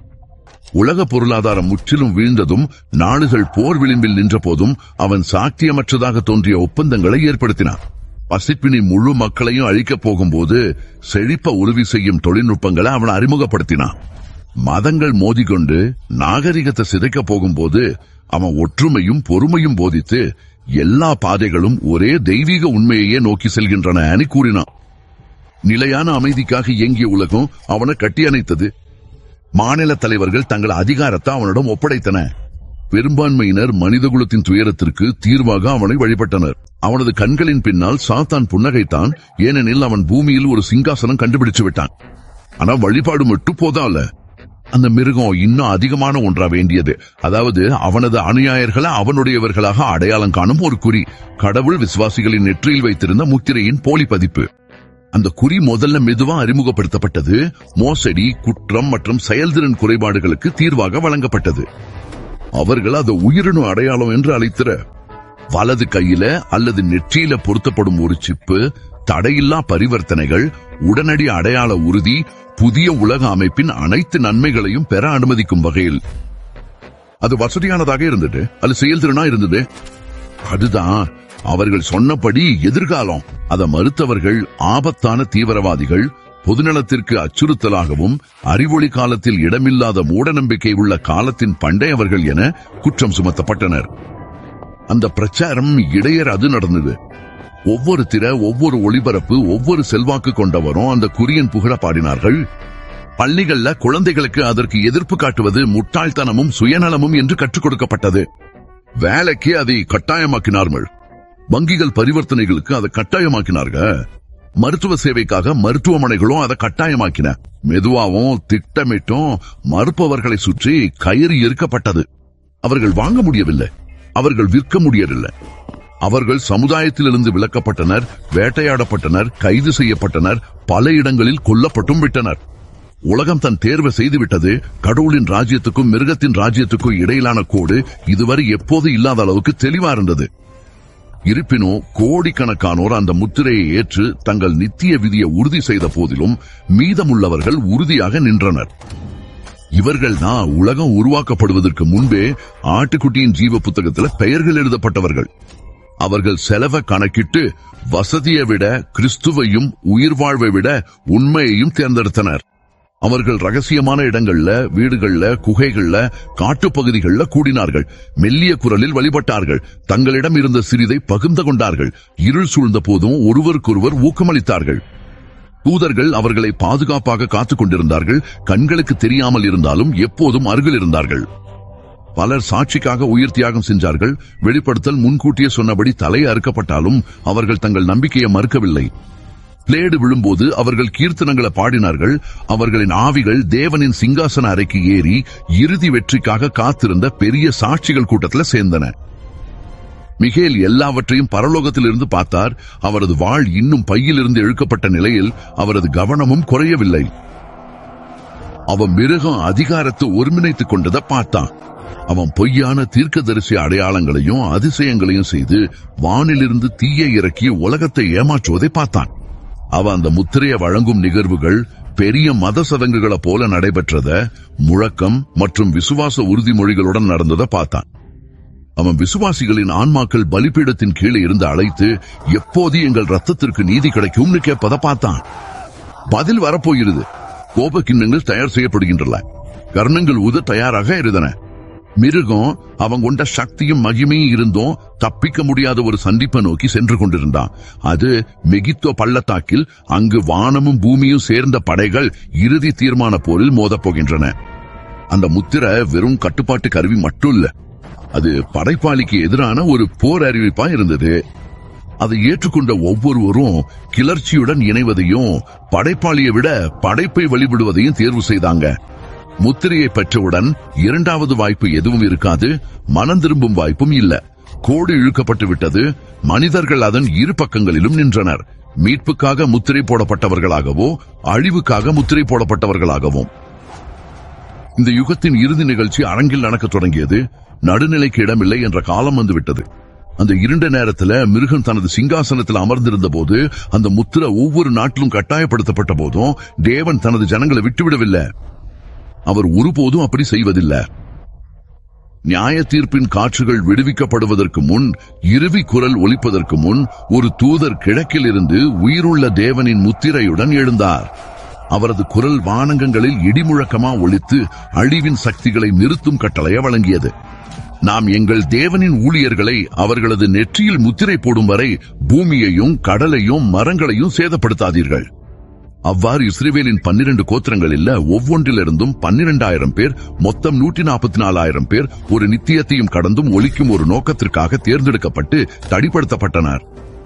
உலக பொருளாதாரம் முற்றிலும் வீழ்ந்ததும், நாடுகள் போர் விளிம்பில் நின்ற போதும் அவன் சாத்தியமற்றதாக தோன்றிய ஒப்பந்தங்களை ஏற்படுத்தினான். பசிப்பினி முழு மக்களையும் அழிக்கப் போகும்போது செழிப்ப உறுதி செய்யும் தொழில்நுட்பங்களை அவன் அறிமுகப்படுத்தினான். மதங்கள் மோதிக்கொண்டு நாகரிகத்தை சிதைக்கப் போகும்போது அவன் ஒற்றுமையும் பொறுமையும் போதித்து எல்லா பாதைகளும் ஒரே தெய்வீக உண்மையையே நோக்கி செல்கின்றன கூறினான். நிலையான அமைதிக்காக இயங்கிய உலகம் அவனை கட்டியணைத்தது. மாநில தலைவர்கள் தங்கள் அதிகாரத்தை அவனிடம் ஒப்படைத்தன. பெரும்பான்மையினர் மனிதகுலத்தின் துயரத்திற்கு தீர்வாக அவனை வழிபட்டனர். அவனது கண்களின் பின்னால் சாத்தான் புன்னகைத்தான், ஏனெனில் அவன் பூமியில் ஒரு சிங்காசனம் கண்டுபிடிச்சு விட்டான். ஆனா வழிபாடு மட்டும் போதால, அந்த மிருகம் இன்னும் அதிகமான ஒன்றா வேண்டியது. அதாவது அவனது அநியாயர்களை அவனுடையவர்களாக அடையாளம் காணும் ஒரு குறி, கடவுள் விசுவாசிகளின் நெற்றியில் வைத்திருந்த முத்திரையின் போலி பதிப்பு. அந்த குறி முதல்ல மெதுவா அறிமுகப்படுத்தப்பட்டது. மோசடி, குற்றம் மற்றும் செயல்திறன் குறைபாடுகளுக்கு தீர்வாக வழங்கப்பட்டது. அவர்கள் அதை உயிரணு அடையாளம் என்று அழைத்தர. வலது கையில அல்லது நெற்றியில பொருத்தப்படும் ஒரு சிப்பு, தடையில்லா பரிவர்த்தனைகள், உடனடி அடையாள உறுதி, புதிய உலக அமைப்பின் அனைத்து நன்மைகளையும் பெற அனுமதிக்கும் வகையில். அது வசதியானதாக இருந்தது, அது செயல்திறனா இருந்தது. அதுதான் அவர்கள் சொன்னபடி எதிர்காலம். அதை மறுத்தவர்கள் ஆபத்தான தீவிரவாதிகள், பொதுநலத்திற்கு அச்சுறுத்தலாகவும் அறிவொளி காலத்தில் இடமில்லாத மூடநம்பிக்கை உள்ள காலத்தின் பண்டையவர்கள் என குற்றம் சுமத்தப்பட்டனர். அந்த பிரச்சாரம் இடையராது நடந்தது. ஒவ்வொரு திற, ஒவ்வொரு ஒளிபரப்பு, ஒவ்வொரு செல்வாக்கு கொண்டவரும் அந்த குறியின் புகழ பாடினார்கள். பள்ளிகள்ல குழந்தைகளுக்கு அதற்கு எதிர்ப்பு காட்டுவது முட்டாள்தனமும் சுயநலமும் என்று கற்றுக் கொடுக்கப்பட்டது. வேலைக்கு அதை கட்டாயமாக்கினார்கள். வங்கிகள் பரிவர்த்தனைகளுக்கு அதை கட்டாயமாக்கினார்கள். மருத்துவ சேவைக்காக மருத்துவமனைகளும் அதை கட்டாயமாக்கின. மெதுவாவும் திட்டமிட்டும் மறுப்பவர்களை சுற்றி கயிறு இருக்கப்பட்டது. அவர்கள் வாங்க முடியவில்லை, அவர்கள் விற்க முடியவில்லை. அவர்கள் சமுதாயத்திலிருந்து விலக்கப்பட்டனர், வேட்டையாடப்பட்டனர், கைது செய்யப்பட்டனர், பல இடங்களில் கொல்லப்பட்டும் விட்டனர். உலகம் தன் தேர்வை செய்துவிட்டது. கடவுளின் ராஜ்யத்துக்கும் மிருகத்தின் ராஜ்யத்துக்கும் இடையிலான கோடு இதுவரை எப்போது இல்லாத அளவுக்கு தெளிவா இருந்தது. இருப்பினும் கோடிக்கணக்கானோர் அந்த முத்திரையை ஏற்று தங்கள் நித்திய விதியை உறுதி செய்த போதிலும் மீதமுள்ளவர்கள் உறுதியாக நின்றனர். இவர்கள் தான் உலகம் உருவாக்கப்படுவதற்கு முன்பே ஆட்டுக்குட்டியின் ஜீவ புத்தகத்தில் பெயர்கள் எழுதப்பட்டவர்கள். அவர்கள் செலவை கணக்கிட்டு வசதியை விட கிறிஸ்துவையும் உயிர் வாழ்வை விட உண்மையையும் தேர்ந்தெடுத்தனர். அவர்கள் ரகசியமான இடங்கள்ல, வீடுகள்ல, குகைகள்ல, காட்டுப்பகுதிகள்ல கூடினார்கள். மெல்லிய குரலில் வழிபட்டார்கள். தங்களிடம் இருந்த சிறிதை பகிர்ந்து கொண்டார்கள். இருள் சூழ்ந்த போதும் ஒருவருக்கொருவர் ஊக்கமளித்தார்கள். தூதர்கள் அவர்களை பாதுகாப்பாக காத்துக் கொண்டிருந்தார்கள். கண்களுக்கு தெரியாமல் இருந்தாலும் எப்போதும் அருகில் இருந்தார்கள். பலர் சாட்சிக்காக உயிர் தியாகம் செஞ்சார்கள். வெளிப்படுத்தல் முன்கூட்டியே சொன்னபடி தலை அறுக்கப்பட்டாலும் அவர்கள் தங்கள் நம்பிக்கையை மறுக்கவில்லை. பிளேடு விழும்போது அவர்கள் கீர்த்தனங்களை பாடினார்கள். அவர்களின் ஆவிகள் தேவனின் சிங்காசன அறைக்கு ஏறி இறுதி வெற்றிக்காக காத்திருந்த பெரிய சாட்சிகள் கூட்டத்தில் சேர்ந்தன. மிகேல் எல்லாவற்றையும் பரலோகத்திலிருந்து பார்த்தார். அவரது வாள் இன்னும் பையிலிருந்து இழுக்கப்பட்ட நிலையில் அவரது கவனமும் குறையவில்லை. அவன் மிருகம் அதிகாரத்தை ஒருங்கிணைத்துக் கொண்டதை பார்த்தான். அவன் பொய்யான தீர்க்கதரிசி அடையாளங்களையும் அதிசயங்களையும் செய்து வானிலிருந்து தீயை இறக்கி உலகத்தை ஏமாற்றுவதை பார்த்தான். அவன் அந்த முத்திரையை வழங்கும் நிகழ்வுகள் பெரிய மத சடங்குகளை போல நடைபெற்றத, முழக்கம் மற்றும் விசுவாச உறுதிமொழிகளுடன் நடந்ததை பார்த்தான். அவன் விசுவாசிகளின் ஆன்மாக்கள் பலிபீடத்தின் கீழே இருந்து அழைத்து எப்போது எங்கள் ரத்தத்திற்கு நீதி கிடைக்கும்னு கேட்பதை பார்த்தான். பதில் வரப்போகிறது. கோப கிண்ணங்கள் தயார் செய்யப்படுகின்றன. கர்ணங்கள் ஊத தயாராக இருந்தன. மிருகம் அவன் கொண்ட சக்தியும் மகிமையும் இருந்தும் தப்பிக்க முடியாத ஒரு சந்திப்பை நோக்கி சென்று கொண்டிருந்தான். அது மெகித்தோ பள்ளத்தாக்கில். அங்கு வானமும் பூமியும் சேர்ந்த படைகள் இறுதி தீர்மான போரில் மோதப் போகின்றன. அந்த முத்திரை வெறும் கட்டுப்பாட்டு கருவி மட்டும் இல்ல, அது படைப்பாளிக்கு எதிரான ஒரு போர் அறிவிப்பா இருந்தது. அதை ஏற்றுக்கொண்ட ஒவ்வொருவரும் கிளர்ச்சியுடன் இணைவதையும் படைப்பாளியை விட படைப்பை வழிபடுவதையும் தேர்வு செய்தாங்க. முத்திரையை பெற்றவுடன் இரண்டாவது வாய்ப்பு எதுவும் இருக்காது. மனம் திரும்பும் வாய்ப்பும் இல்ல. கோடு இழுக்கப்பட்டு விட்டது. மனிதர்கள் அதன் இரு பக்கங்களிலும் நின்றனர். மீட்புக்காக முத்திரை போடப்பட்டவர்களாகவோ அழிவுக்காக முத்திரை போடப்பட்டவர்களாகவும். இந்த யுகத்தின் இறுதி நிகழ்ச்சி அரங்கில் நடக்க தொடங்கியது. நடுநிலைக்கு இடமில்லை என்ற காலம் வந்துவிட்டது. அந்த இருண்ட நேரத்துல மிருகம் தனது சிங்காசனத்தில் அமர்ந்திருந்த போது, அந்த முத்திரை ஒவ்வொரு நாட்டிலும் கட்டாயப்படுத்தப்பட்ட போதும் தேவன் தனது ஜனங்களை விட்டுவிடவில்லை. அவர் ஒருபோதும் அப்படி செய்வதில்லை. நியாய தீர்ப்பின் காற்றுகள் விடுவிக்கப்படுவதற்கு முன், இறுதி குரல் ஒலிப்பதற்கு முன், ஒரு தூதர் கிழக்கில் இருந்து உயிருள்ள தேவனின் முத்திரையுடன் எழுந்தார். அவரது குரல் வானகங்களில் இடிமுழக்கமா ஒலித்து அழிவின் சக்திகளை நிறுத்தும் கட்டளையை வழங்கியது. நாம் எங்கள் தேவனின் ஊழியர்களை அவர்களது நெற்றியில் முத்திரை போடும் வரை பூமியையும் கடலையும் மரங்களையும் சேதப்படுத்தாதீர்கள். அவ்வாறு இஸ்ரவேலின் 12 கோத்திரங்களில் ஒவ்வொன்றிலிருந்தும் 12,000 பேர், மொத்தம் 144,000 பேர் ஒரு நித்தியத்தையும் கடந்தும் ஒலிக்கும் ஒரு நோக்கத்திற்காக தேர்ந்தெடுக்கப்பட்டு தடிப்படுத்தப்பட்டனர்.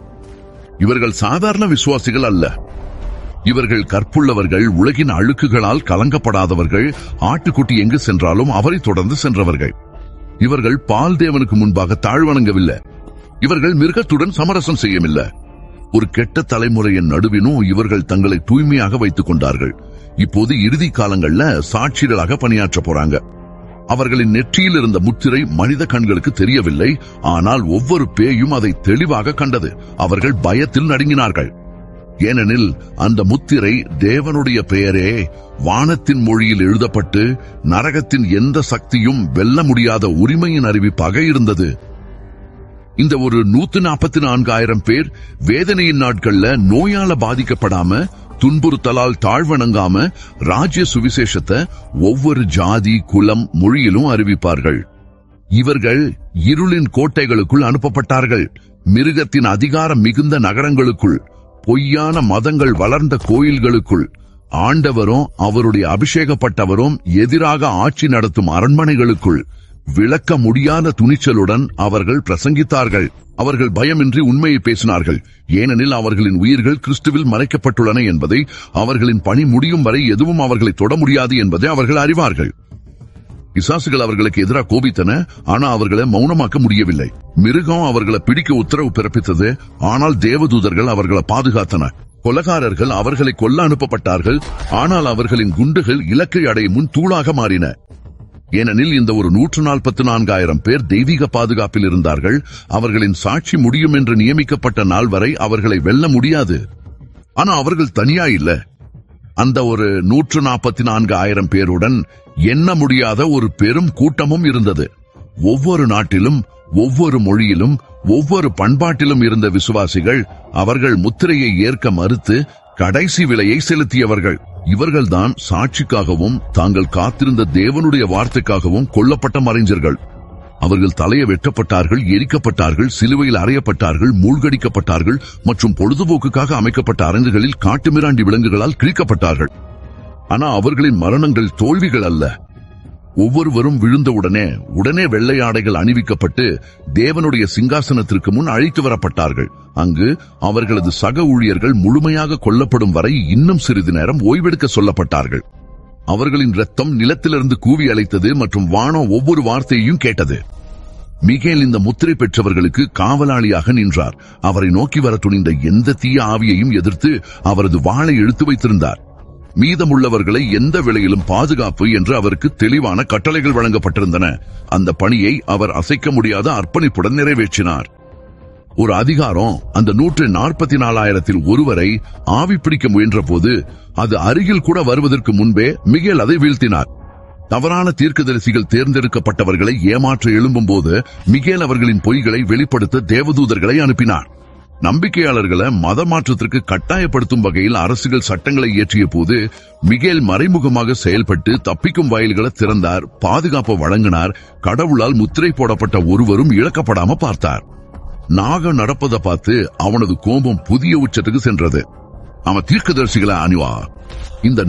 இவர்கள் சாதாரண விசுவாசிகள் அல்ல. இவர்கள் கற்புள்ளவர்கள், உலகின் அழுக்குகளால் கலங்கப்படாதவர்கள், ஆட்டுக்குட்டி எங்கு சென்றாலும் அவரை தொடர்ந்து சென்றவர்கள். இவர்கள் பால் தேவனுக்கு முன்பாக தாழ்வணங்கவில்லை. இவர்கள் மிருகத்துடன் சமரசம் செய்யவில்லை. ஒரு கெட்ட தலைமுறையின் நடுவினும் இவர்கள் தங்களை தூய்மையாக வைத்துக் கொண்டார்கள். இப்போது இறுதி காலங்கள்ல சாட்சிகளாக பணியாற்ற போறாங்க. அவர்களின் நெற்றியில் இருந்த முத்திரை மனித கண்களுக்கு தெரியவில்லை, ஆனால் ஒவ்வொரு பேயும் அதை தெளிவாக கண்டது. அவர்கள் பயத்தில் நடுங்கினார்கள். ஏனெனில் அந்த முத்திரை தேவனுடைய பெயரே வானத்தின் மொழியில் எழுதப்பட்டு நரகத்தின் எந்த சக்தியும் வெல்ல முடியாத உரிமையின் அறிவிப்பாக இருந்தது. இந்த ஒரு 144,000 பேர் வேதனையின் நாட்கள்ல நோயால பாதிக்கப்படாம, துன்புறுத்தலால் தாழ்வணங்காம ராஜ்ய சுவிசேஷத்தை ஒவ்வொரு ஜாதி, குலம், மொழியிலும் அறிவிப்பார்கள். இவர்கள் இருளின் கோட்டைகளுக்குள் அனுப்பப்பட்டார்கள். மிருகத்தின் அதிகாரம் மிகுந்த நகரங்களுக்குள், பொய்யான மதங்கள் வளர்ந்த கோயில்களுக்குள், ஆண்டவரும் அவருடைய அபிஷேகப்பட்டவரும் எதிராக ஆட்சி நடத்தும் அரண்மனைகளுக்குள் விளக்க முடியாத துணிச்சலுடன் அவர்கள் பிரசங்கித்தார்கள். அவர்கள் பயமின்றி உண்மையை பேசினார்கள். ஏனெனில் அவர்களின் உயிர்கள் கிறிஸ்துவில் மறைக்கப்பட்டுள்ளன என்பதை, அவர்களின் பணி முடியும் வரை எதுவும் அவர்களை தொட முடியாது என்பதை அவர்கள் அறிவார்கள். பிசாசுகள் அவர்களுக்கு எதிராக கோபித்தன, ஆனா அவர்களை மௌனமாக்க முடியவில்லை. மிருகம் அவர்களை பிடிக்க உத்தரவு பிறப்பித்தது, ஆனால் தேவதூதர்கள் அவர்களை பாதுகாத்தனர். கொலைகாரர்கள் அவர்களை கொல்ல அனுப்பப்பட்டார்கள், ஆனால் அவர்களின் குண்டுகள் இலக்கை அடையும் முன் தூளாக மாறின. ஏனெனில் இந்த ஒரு 144,000 பேர் தெய்வீக பாதுகாப்பில் இருந்தார்கள். அவர்களின் சாட்சி முடியும் என்று நியமிக்கப்பட்ட நாள் வரை அவர்களை வெல்ல முடியாது. ஆனா அவர்கள் தனியா இல்ல. அந்த ஒரு 144,000 பேருடன் எண்ண முடியாத ஒரு பெரும் கூட்டமும் இருந்தது. ஒவ்வொரு நாட்டிலும், ஒவ்வொரு மொழியிலும், ஒவ்வொரு பண்பாட்டிலும் இருந்த விசுவாசிகள். அவர்கள் முத்திரையை ஏற்க மறுத்து கடைசி விலையை செலுத்தியவர்கள். இவர்கள்தான் சாட்சிக்காகவும் தாங்கள் காத்திருந்த தேவனுடைய வார்த்தைக்காகவும் கொல்லப்பட்ட மறைஞர்கள். அவர்கள் தலையை வெட்டப்பட்டார்கள், எரிக்கப்பட்டார்கள், சிலுவையில் அறையப்பட்டார்கள், மூழ்கடிக்கப்பட்டார்கள் மற்றும் பொழுதுபோக்குக்காக அமைக்கப்பட்ட அரங்குகளில் காட்டுமிராண்டி விலங்குகளால் கிழிக்கப்பட்டார்கள். ஆனா அவர்களின் மரணங்கள் தோல்விகள் அல்ல. ஒவ்வொருவரும் உடனே வெள்ளை ஆடைகள் அணிவிக்கப்பட்டு தேவனுடைய சிங்காசனத்திற்கு முன் அழைத்து வரப்பட்டார்கள். அங்கு அவர்களது சக ஊழியர்கள் முழுமையாக கொல்லப்படும் வரை இன்னும் சிறிது நேரம் ஓய்வெடுக்க சொல்லப்பட்டார்கள். அவர்களின் இரத்தம் நிலத்திலிருந்து கூவி அழைத்தது மற்றும் வானம் ஒவ்வொரு வார்த்தையையும் கேட்டது. மிகேல் இந்த முத்திரை பெற்றவர்களுக்கு காவலாளியாக நின்றார். அவரை நோக்கி வர துணிந்த எந்த தீய ஆவியையும் எதிர்த்து அவரது வாளை இழுத்து வைத்திருந்தார். மீதமுள்ளவர்களை எந்த விலையிலும் பாதுகாப்பு என்று அவருக்கு தெளிவான கட்டளைகள் வழங்கப்பட்டிருந்தன. அந்த பணியை அவர் அசைக்க முடியாத அர்ப்பணிப்புடன் நிறைவேற்றினார். ஒரு அதிகாரம் அந்த 144,000 ஒருவரை ஆவி பிடிக்க முயன்ற போது அது அருகில் கூட வருவதற்கு முன்பே மிகேல் அதை வீழ்த்தினார். தவறான தீர்க்கதரிசிகள் தேர்ந்தெடுக்கப்பட்டவர்களை ஏமாற்ற எழும்பும் போது மிகேல் அவர்களின் பொய்களை வெளிப்படுத்த தேவதூதர்களை அனுப்பினார். நம்பிக்கையாளர்களை மத மாற்றத்திற்கு கட்டாயப்படுத்தும் வகையில் அரசுகள் சட்டங்களை இயற்றிய போது மிகேல் மறைமுகமாக செயல்பட்டு தப்பிக்கும் வாயில்களை திறந்தார், பாதுகாப்பு வழங்கினார். கடவுளால் முத்திரை போடப்பட்ட ஒருவரும் இழக்கப்படாம பார்த்தார். நாகம் நடப்பதை பார்த்து அவனது கோபம் புதிய உச்சத்துக்கு சென்றது. அவன் தீர்க்கதரிசிகளை அணிவார். இந்த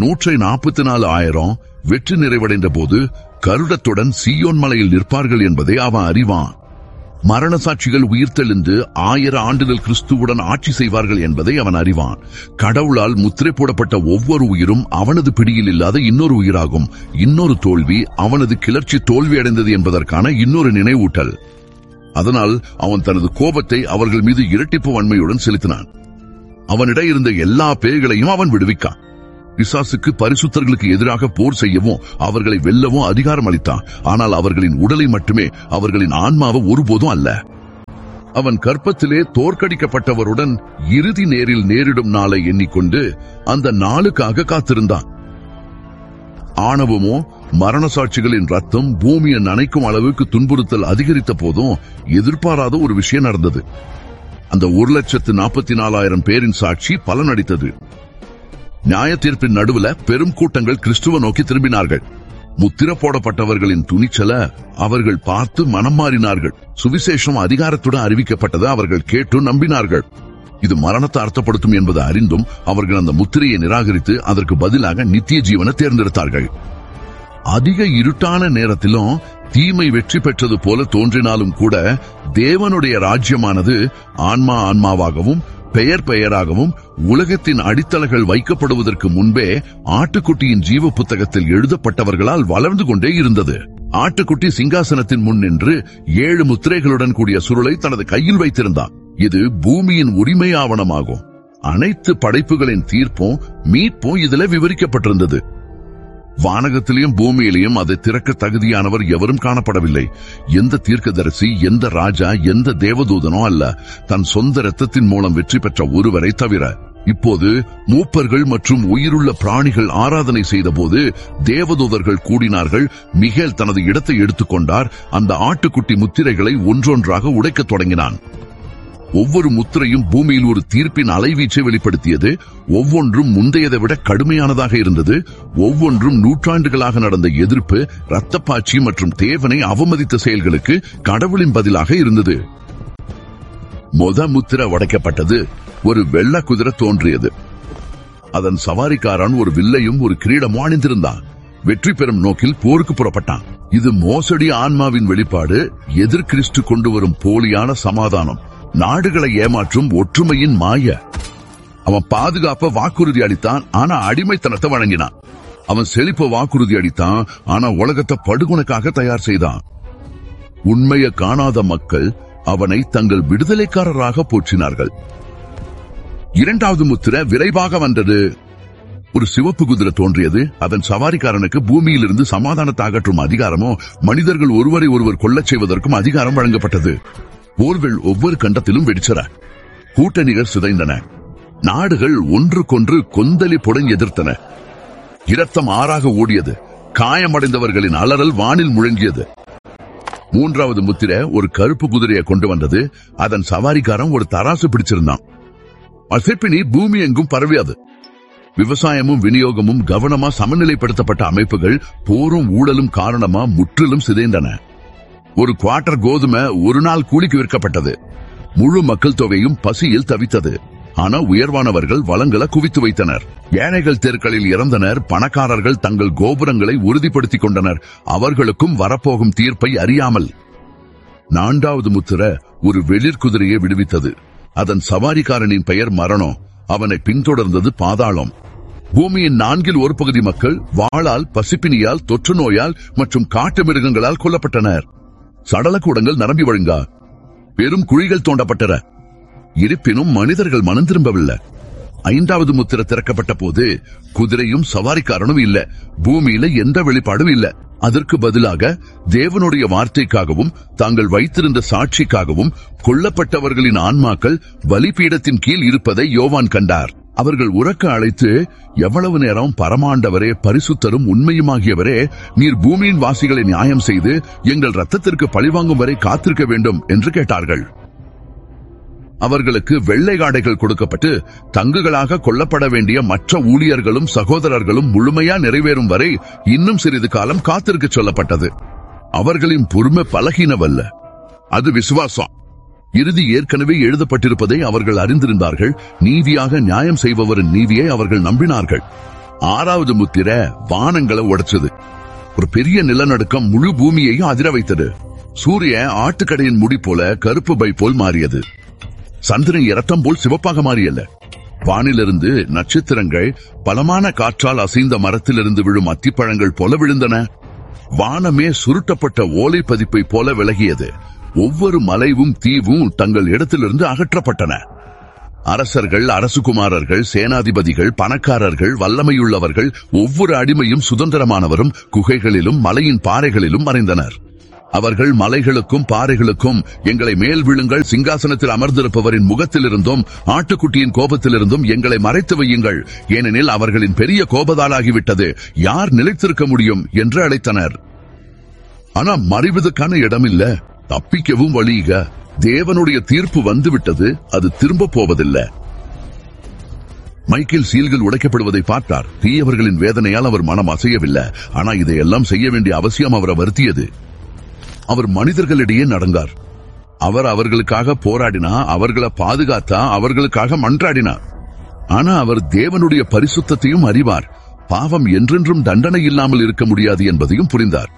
144,000 வெற்றி நிறைவடைந்த போது கருடத்துடன் சீயோன் மலையில் நிற்பார்கள் என்பதை அவன் அறிவான். மரண சாட்சிகள் உயிர்த்தெழுந்து 1000 ஆண்டுகள் கிறிஸ்துவுடன் ஆட்சி செய்வார்கள் என்பதை அவன் அறிவான். கடவுளால் முத்திரை போடப்பட்ட ஒவ்வொரு உயிரும் அவனது பிடியில் இல்லாத இன்னொரு உயிராகும். இன்னொரு தோல்வி அவனது கிளர்ச்சி தோல்வி அடைந்தது என்பதற்கான இன்னொரு நினைவூட்டல். அதனால் அவன் தனது கோபத்தை அவர்கள் மீது இரட்டிப்பு வன்மையுடன் செலுத்தினான். அவனிடம் இருந்த எல்லா பேய்களையும் அவன் விடுவிக்கான். பிசாசுக்கு பரிசுத்தர்களுக்கு எதிராக போர் செய்யவும் அவர்களை வெல்லவும் அதிகாரம் அளித்தான். ஆனால் அவர்களின் உடலை மட்டுமே, அவர்களின் ஆன்மாவை ஒருபோதும் அல்ல. அவன் கர்ப்பத்திலே தோற்கடிக்கப்பட்டவருடன் இறுதி நேரில் நேரிடும் நாளை எண்ணிக்கொண்டு அந்த நாளுக்காக காத்திருந்தான். ஆணவமோ மரண சாட்சிகளின் ரத்தம் பூமியை நனைக்கும் அளவுக்கு துன்புறுத்தல் அதிகரித்த போதும் எதிர்பாராத ஒரு விஷயம் நடந்தது. அந்த 1,44,000 பேரின் சாட்சி பலனளித்தது. நியாய தீர்ப்பின் நடுவுல பெரும் கூட்டங்கள் கிறிஸ்துவ நோக்கி திரும்பினார்கள். முத்திர போடப்பட்டவர்களின் துணிச்சல அவர்கள் பார்த்து மனம் மாறினார்கள். சுவிசேஷம் அதிகாரத்துடன் அறிவிக்கப்பட்டதை அவர்கள் கேட்டு நம்பினார்கள். இது மரணத்தை அர்த்தப்படுத்தும் என்பதை அறிந்தும் அவர்கள் அந்த முத்திரையை நிராகரித்து அதற்கு பதிலாக நித்திய ஜீவனை தேர்ந்தெடுத்தார்கள். அதிக இருட்டான நேரத்திலும் தீமை வெற்றி பெற்றது போல தோன்றினாலும் கூட தேவனுடைய ராஜ்யமானது ஆன்மா ஆன்மாவாகவும் பெயர் பெயராகவும் உலகத்தின் அடித்தளங்கள் வைக்கப்படுவதற்கு முன்பே ஆட்டுக்குட்டியின் ஜீவ புத்தகத்தில் எழுதப்பட்டவர்களால் வளர்ந்து கொண்டே இருந்தது. ஆட்டுக்குட்டி சிங்காசனத்தின் முன் நின்று 7 முத்திரைகளுடன் கூடிய சுருளை தனது கையில் வைத்திருந்தான். இது பூமியின் உரிமை ஆவணமாகும். அனைத்து படைப்புகளின் தீர்ப்பும் மீட்பும் இதுல விவரிக்கப்பட்டிருந்தது. வானகத்திலையும் பூமியிலையும் அதை திறக்க தகுதியானவர் எவரும் காணப்படவில்லை. எந்த தீர்க்கதரிசி, எந்த ராஜா, எந்த தேவதூதனோ அல்ல, தன் சொந்த இரத்தத்தின் மூலம் வெற்றி பெற்ற ஒருவரை தவிர. இப்போது மூப்பர்கள் மற்றும் உயிருள்ள பிராணிகள் ஆராதனை செய்த போது தேவதூதர்கள் கூடினார்கள். மிகேல் தனது இடத்தை எடுத்துக்கொண்டார். அந்த ஆட்டுக்குட்டி முத்திரைகளை ஒன்றொன்றாக உடைக்கத் தொடங்கினான். ஒவ்வொரு முத்திரையும் பூமியில் ஒரு தீர்ப்பின் அலைவீச்சை வெளிப்படுத்தியது. ஒவ்வொன்றும் முந்தையதை விட கடுமையானதாக இருந்தது. ஒவ்வொன்றும் நூற்றாண்டுகளாக நடந்த எதிர்ப்பு, இரத்தப்பாய்ச்சி மற்றும் தேவனை அவமதித்த செயல்களுக்கு கடவுளின் பதிலாக இருந்தது. முத்திரை உடைக்கப்பட்டது. ஒரு வெள்ள குதிரை தோன்றியது. அதன் சவாரிக்காரன் ஒரு வில்லையும் ஒரு கிரீடமும் அணிந்திருந்தான். வெற்றி பெறும் நோக்கில் போருக்கு புறப்பட்டான். இது மோசடி ஆன்மாவின் வெளிப்பாடு. எதிர் கிறிஸ்து கொண்டு வரும் போலியான சமாதானம், நாடுகளை ஏமாற்றும் ஒற்றுமையின் மாய. அவன் பாதுகாப்ப வாக்குறுதி அளித்தான், ஆனா அடிமைத்தனத்தை வழங்கினான். அவன் செழிப்ப வாக்குறுதி அளித்தான், ஆனா உலகத்தை படுகொலைக்காக தயார் செய்தான். உண்மையை காணாத மக்கள் அவனை தங்கள் விடுதலைக்காரராக போற்றினார்கள். 2வது முத்திரை விரைவாக வந்தது. ஒரு சிவப்பு குதிரை தோன்றியது. அதன் சவாரிக்காரனுக்கு பூமியிலிருந்து சமாதானத்தை அகற்றும் அதிகாரமோ மனிதர்கள் ஒருவரை ஒருவர் கொள்ளச் செய்வதற்கும் அதிகாரம் வழங்கப்பட்டது. போர்கள் ஒவ்வொரு கண்டத்திலும் வெடிச்சன. கூட்டணிகள் சிதைந்தன. நாடுகள் ஒன்றுக்கொன்று கொந்தளிப்புடன் எதிர்த்தன. இரத்தம் ஆறாக ஓடியது. காயமடைந்தவர்களின் அலறல் வானில் முழங்கியது. 3வது முத்திரை ஒரு கருப்பு குதிரையை கொண்டு வந்தது. அதன் சவாரிக்காரன் ஒரு தராசு பிடிச்சிருந்தான். அசைப்பினி பூமி எங்கும் பரவியது. விவசாயமும் விநியோகமும் கவனமா சமநிலைப்படுத்தப்பட்ட அமைப்புகள் போரும் ஊழலும் காரணமா முற்றிலும் சிதைந்தன. ஒரு குவார்ட்டர் கோதுமை ஒரு நாள் கூலிக்கு விற்கப்பட்டது. முழு மக்கள் தொகையும் பசியில் தவித்தது. ஆனா உயர்வானவர்கள் வளங்களை குவித்து வைத்தனர். ஏழைகள் தெருக்களில் இறந்தனர். பணக்காரர்கள் தங்கள் கோபுரங்களை உறுதிப்படுத்திக் கொண்டனர், அவர்களுக்கும் வரப்போகும் தீர்ப்பை அறியாமல். 4வது முத்திரை ஒரு வெளிர் குதிரையை விடுவித்தது. அதன் சவாரிக்காரனின் பெயர் மரணம். அவனை பின்தொடர்ந்தது பாதாளம். பூமியின் 1/4 பகுதி மக்கள் வாளால், பசிப்பினியால், தொற்று நோயால் மற்றும் காட்டு மிருகங்களால் கொல்லப்பட்டனர். சடலக்கூடங்கள் நிரம்பி வழிங்கா. பெரும் குழிகள் தோண்டப்பட்டன. இருப்பினும் மனிதர்கள் மனம் திரும்பவில்லை. 5வது முத்திரை திறக்கப்பட்ட போது குதிரையும் சவாரிக்காரனும் இல்ல. பூமியில எந்த வெளிப்பாடும் இல்ல. அதற்கு பதிலாக தேவனுடைய வார்த்தைக்காகவும் தாங்கள் வைத்திருந்த சாட்சிக்காகவும் கொல்லப்பட்டவர்களின் ஆன்மாக்கள் பலிபீடத்தின் கீழ் இருப்பதை யோவான் கண்டார். அவர்கள் உறக்க அழைத்து, எவ்வளவு நேரம் பரமாண்டவரே, பரிசுத்தரும் உண்மையுமாகியவரே, நீர் பூமியின் வாசிகளை நியாயம் செய்து எங்கள் இரத்தத்திற்கு பழிவாங்கும் வரை காத்திருக்க வேண்டும் என்று கேட்டார்கள். அவர்களுக்கு வெள்ளை ஆடைகள் கொடுக்கப்பட்டு தங்குகளாக கொல்லப்பட வேண்டிய மற்ற ஊழியர்களும் சகோதரர்களும் முழுமையா நிறைவேறும் வரை இன்னும் சிறிது காலம் காத்திருக்க சொல்லப்பட்டது. அவர்களின் பொறுமை பலகீனவல்ல, அது விசுவாசம். இறுதி ஏற்கனவே எழுதப்பட்டிருப்பதை அவர்கள் அறிந்திருந்தார்கள். நீதியாக நியாயம் செய்பவரின் நீதியை அவர்கள் நம்பினார்கள். 6வது முத்திரை வானங்களை உடைச்சது. ஒரு பெரிய நிலநடுக்கம் முழு பூமியையும் அதிர வைத்தது. சூரியன் ஆட்டுக்கடையின் முடி போல கருப்பு பை போல் மாறியது. சந்திரன் இரத்தம் போல் சிவப்பாக மாறியல்ல. வானிலிருந்து நட்சத்திரங்கள் பலமான காற்றால் அசைந்த மரத்திலிருந்து விழும் அத்திப்பழங்கள் போல விழுந்தன. வானமே சுருட்டப்பட்ட ஓலை பதிப்பை போல விலகியது. ஒவ்வொரு மலைவும் தீவும் தங்கள் இடத்திலிருந்து அகற்றப்பட்டன. அரசர்கள், அரசுகுமாரர்கள், சேனாதிபதிகள், பணக்காரர்கள், வல்லமையுள்ளவர்கள், ஒவ்வொரு அடிமையும் சுதந்திரமானவரும் குகைகளிலும் மலையின் பாறைகளிலும் மறைந்தனர். அவர்கள் மலைகளுக்கும் பாறைகளுக்கும், எங்களை மேல் விழுங்கள், சிங்காசனத்தில் அமர்ந்திருப்பவரின் முகத்திலிருந்தும் ஆட்டுக்குட்டியின் கோபத்திலிருந்தும் எங்களை மறைத்து வையுங்கள், ஏனெனில் அவர்களின் பெரிய கோபதாலாகிவிட்டது, யார் நிலைத்திருக்க முடியும் என்று அழைத்தனர். ஆனா மறைவதற்கான இடமில்ல, தப்பிக்கவும் வழிக. தேவனுடைய தீர்ப்பு வந்துவிட்டது, அது திரும்ப போவதில்லை. மைக்கேல் சீல்கள் உடைக்கப்படுவதை பார்த்தார். தீயவர்களின் வேதனையால் அவர் மனம் அசையவில்லை. ஆனா இதையெல்லாம் செய்ய வேண்டிய அவசியம் அவரை வருத்தியது. அவர் மனிதர்களிடையே நடந்தார். அவர் அவர்களுக்காக போராடினா, அவர்களை பாதுகாத்தா, அவர்களுக்காக மன்றாடினார். ஆனா அவர் தேவனுடைய பரிசுத்தத்தையும் அறிவார். பாவம் என்றென்றும் தண்டனை இல்லாமல் இருக்க முடியாது என்பதையும் புரிந்தார்.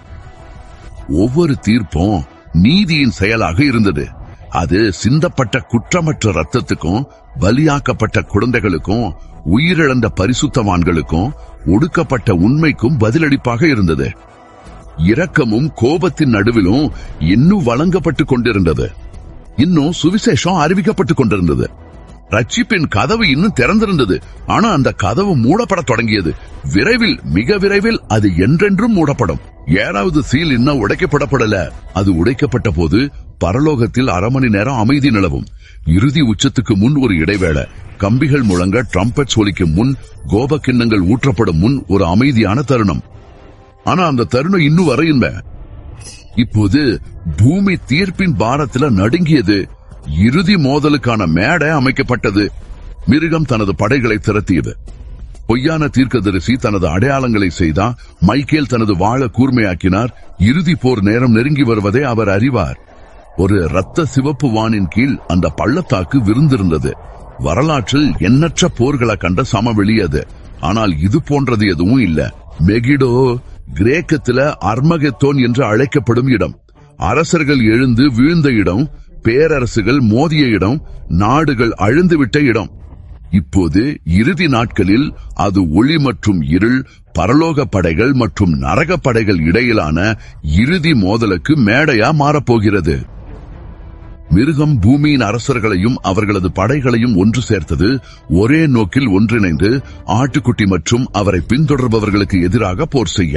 ஒவ்வொரு தீர்ப்பும் நீதியின் செயலாக இருந்தது. அது சிந்தப்பட்ட குற்றமற்ற ரத்தத்துக்கும், பலியாக்கப்பட்ட குழந்தைகளுக்கும், உயிரிழந்த பரிசுத்தவான்களுக்கும், ஒடுக்கப்பட்ட உண்மைக்கும் பதிலளிப்பாக இருந்தது. இரக்கமும் கோபத்தின் நடுவிலும் இன்னும் வழங்கப்பட்டுக் கொண்டிருந்தது. இன்னும் சுவிசேஷம் அறிவிக்கப்பட்டுக் கொண்டிருந்தது. ரட்சிப்பின் கதவு இன்னும் திறந்திருந்தது. ஆனா அந்த கதவு மூடப்பட தொடங்கியது. விரைவில், மிக விரைவில் அது என்றென்றும் மூடப்படும். 7வது சீல் இன்னும் உடைக்கப்படப்படல. அது உடைக்கப்பட்ட போது பரலோகத்தில் 1/2 மணி நேரம் அமைதி நிலவும். இறுதி உச்சத்துக்கு முன் ஒரு இடைவேளை. கம்பிகள் முழங்க, ட்ரம்பெட்ஸ் ஒலிக்கும் முன், கோப கிண்ணங்கள் ஊற்றப்படும் முன் ஒரு அமைதியான தருணம். ஆனா அந்த தருணம் இன்னும் வரையில்லை. இப்போது பூமி தீர்ப்பின் பாரத்துல நடுங்கியது. இறுதி மோதலுக்கான மேடை அமைக்கப்பட்டது. மிருகம் தனது படைகளை திரட்டியது. பொய்யான தீர்க்கதரிசி தனது அடையாளங்களை செய்தார். மைக்கேல் தனது வாள கூர்மையாக்கினார். இறுதி போர் நேரம் நெருங்கி வருவதை அவர் அறிவார். ஒரு இரத்த சிவப்பு வானின் கீழ் அந்த பள்ளத்தாக்கு விருந்திருந்தது. வரலாற்றில் எண்ணற்ற போர்களை கண்ட சமவெளி அது. ஆனால் இது போன்றது எதுவும் இல்ல. மெகிடோ கிரேக்கத்தில அர்மகெத்தோன் என்று அழைக்கப்படும் இடம். அரசர்கள் எழுந்து வீழ்ந்த இடம், பேரரசுகள் மோதிய இடம், நாடுகள் அழிந்துவிட்ட இடம். இப்போது இறுதி நாட்களில் அது ஒளி மற்றும் இருள், பரலோக படைகள் மற்றும் நரக படைகள் இடையிலான இறுதி மோதலுக்கு மேடையா மாறப்போகிறது. மிருகம் பூமியின் அரசர்களையும் அவர்களது படைகளையும் ஒன்று சேர்த்தது. ஒரே நோக்கில் ஒன்றிணைந்து ஆட்டுக்குட்டி மற்றும் அவரை பின்தொடர்பவர்களுக்கு எதிராக போர் செய்ய.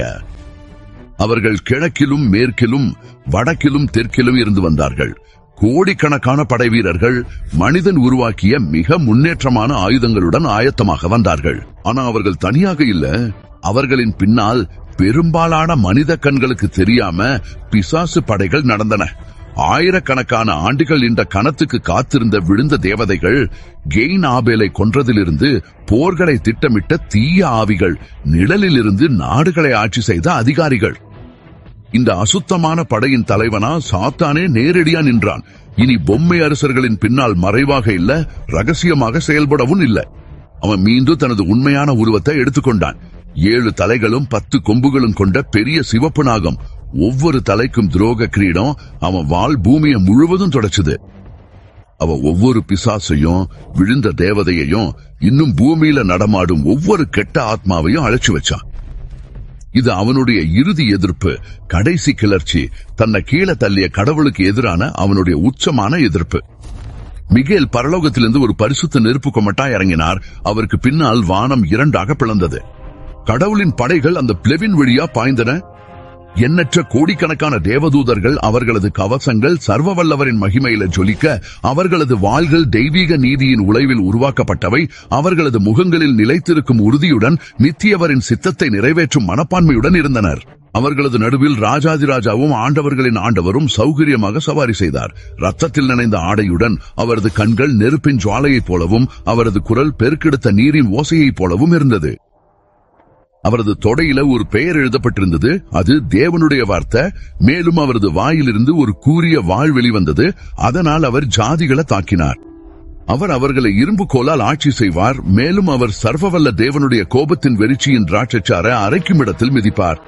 அவர்கள் கிழக்கிலும் மேற்கிலும் வடக்கிலும் தெற்கிலும் இருந்து வந்தார்கள். கோடிக்கணக்கான படை வீரர்கள் மனிதன் உருவாக்கிய மிக முன்னேற்றமான ஆயுதங்களுடன் ஆயத்தமாக வந்தார்கள். ஆனா அவர்கள் தனியாக இல்ல. அவர்களின் பின்னால் பெரும்பாலான மனித கண்களுக்கு தெரியாம பிசாசு படைகள் நடந்தன. ஆயிரக்கணக்கான ஆண்டுகள் இந்த கணத்துக்கு காத்திருந்த விழுந்த தேவதைகள், கெயின் ஆபேலை கொன்றதிலிருந்து போர்களை திட்டமிட்ட தீய ஆவிகள், நிழலில் இருந்து நாடுகளை ஆட்சி செய்த அதிகாரிகள். இந்த அசுத்தமான படையின் தலைவனா சாத்தானே நேரடியா நின்றான். இனி பொம்மை அரசர்களின் பின்னால் மறைவாக இல்ல, ரகசியமாக செயல்படவும் இல்லை. அவன் மீண்டும் தனது உண்மையான உருவத்தை எடுத்துக்கொண்டான். 7 தலைகளும் 10 கொம்புகளும் கொண்ட பெரிய சிவப்பு நாகம். ஒவ்வொரு தலைக்கும் துரோக கிரீடம். அவன் வாள் பூமியை முழுவதும் தொடச்சுது. அவன் ஒவ்வொரு பிசாசையும், விழுந்த தேவதையையும், இன்னும் பூமியில நடமாடும் ஒவ்வொரு கெட்ட ஆத்மாவையும் அழைச்சு வச்சான். இது அவனுடைய இறுதி எதிர்ப்பு, கடைசி கிளர்ச்சி, தன்னை கீழே தள்ளிய கடவுளுக்கு எதிரான அவனுடைய உச்சமான எதிர்ப்பு. மிகேல் பரலோகத்திலிருந்து ஒரு பரிசுத்த நெருப்பு கொமட்டா இறங்கினார். அவருக்கு பின்னால் வானம் 2ஆக பிளந்தது. கடவுளின் படைகள் அந்த பிளவின் வழியா பாய்ந்தன. எண்ணற்ற கோடிக்கணக்கான தேவதூதர்கள், அவர்களது கவசங்கள் சர்வ வல்லவரின் மகிமையில ஜொலிக்க, அவர்களது வாள்கள் தெய்வீக நீதியின் உழைவில் உருவாக்கப்பட்டவை. அவர்களது முகங்களில் நிலைத்திருக்கும் உறுதியுடன் நித்தியவரின் சித்தத்தை நிறைவேற்றும் மனப்பான்மையுடன் இருந்தனர். அவர்களது நடுவில் ராஜாதிராஜாவும் ஆண்டவர்களின் ஆண்டவரும் சௌகரியமாக சவாரி செய்தார். ரத்தத்தில் நனைந்த ஆடையுடன், அவரது கண்கள் நெருப்பின் ஜுவாலையைப் போலவும், அவரது குரல் பெருக்கெடுத்த நீரின் ஓசையைப் போலவும் இருந்தது. அவரது தொடையில ஒரு பெயர் எழுதப்பட்டிருந்தது. அது தேவனுடைய வார்த்தை. மேலும் அவரது வாயிலிருந்து ஒரு கூரிய வாள் வெளிவந்தது. அதனால் அவர் ஜாதிகளை தாக்கினார். அவர் அவர்களை இரும்பு கோலால் ஆட்சி செய்வார். மேலும் அவர் சர்வவல்ல தேவனுடைய கோபத்தின் வெறிச்சியின் திராட்சைச்சார அரைக்கும் இடத்தில் மிதிப்பார்.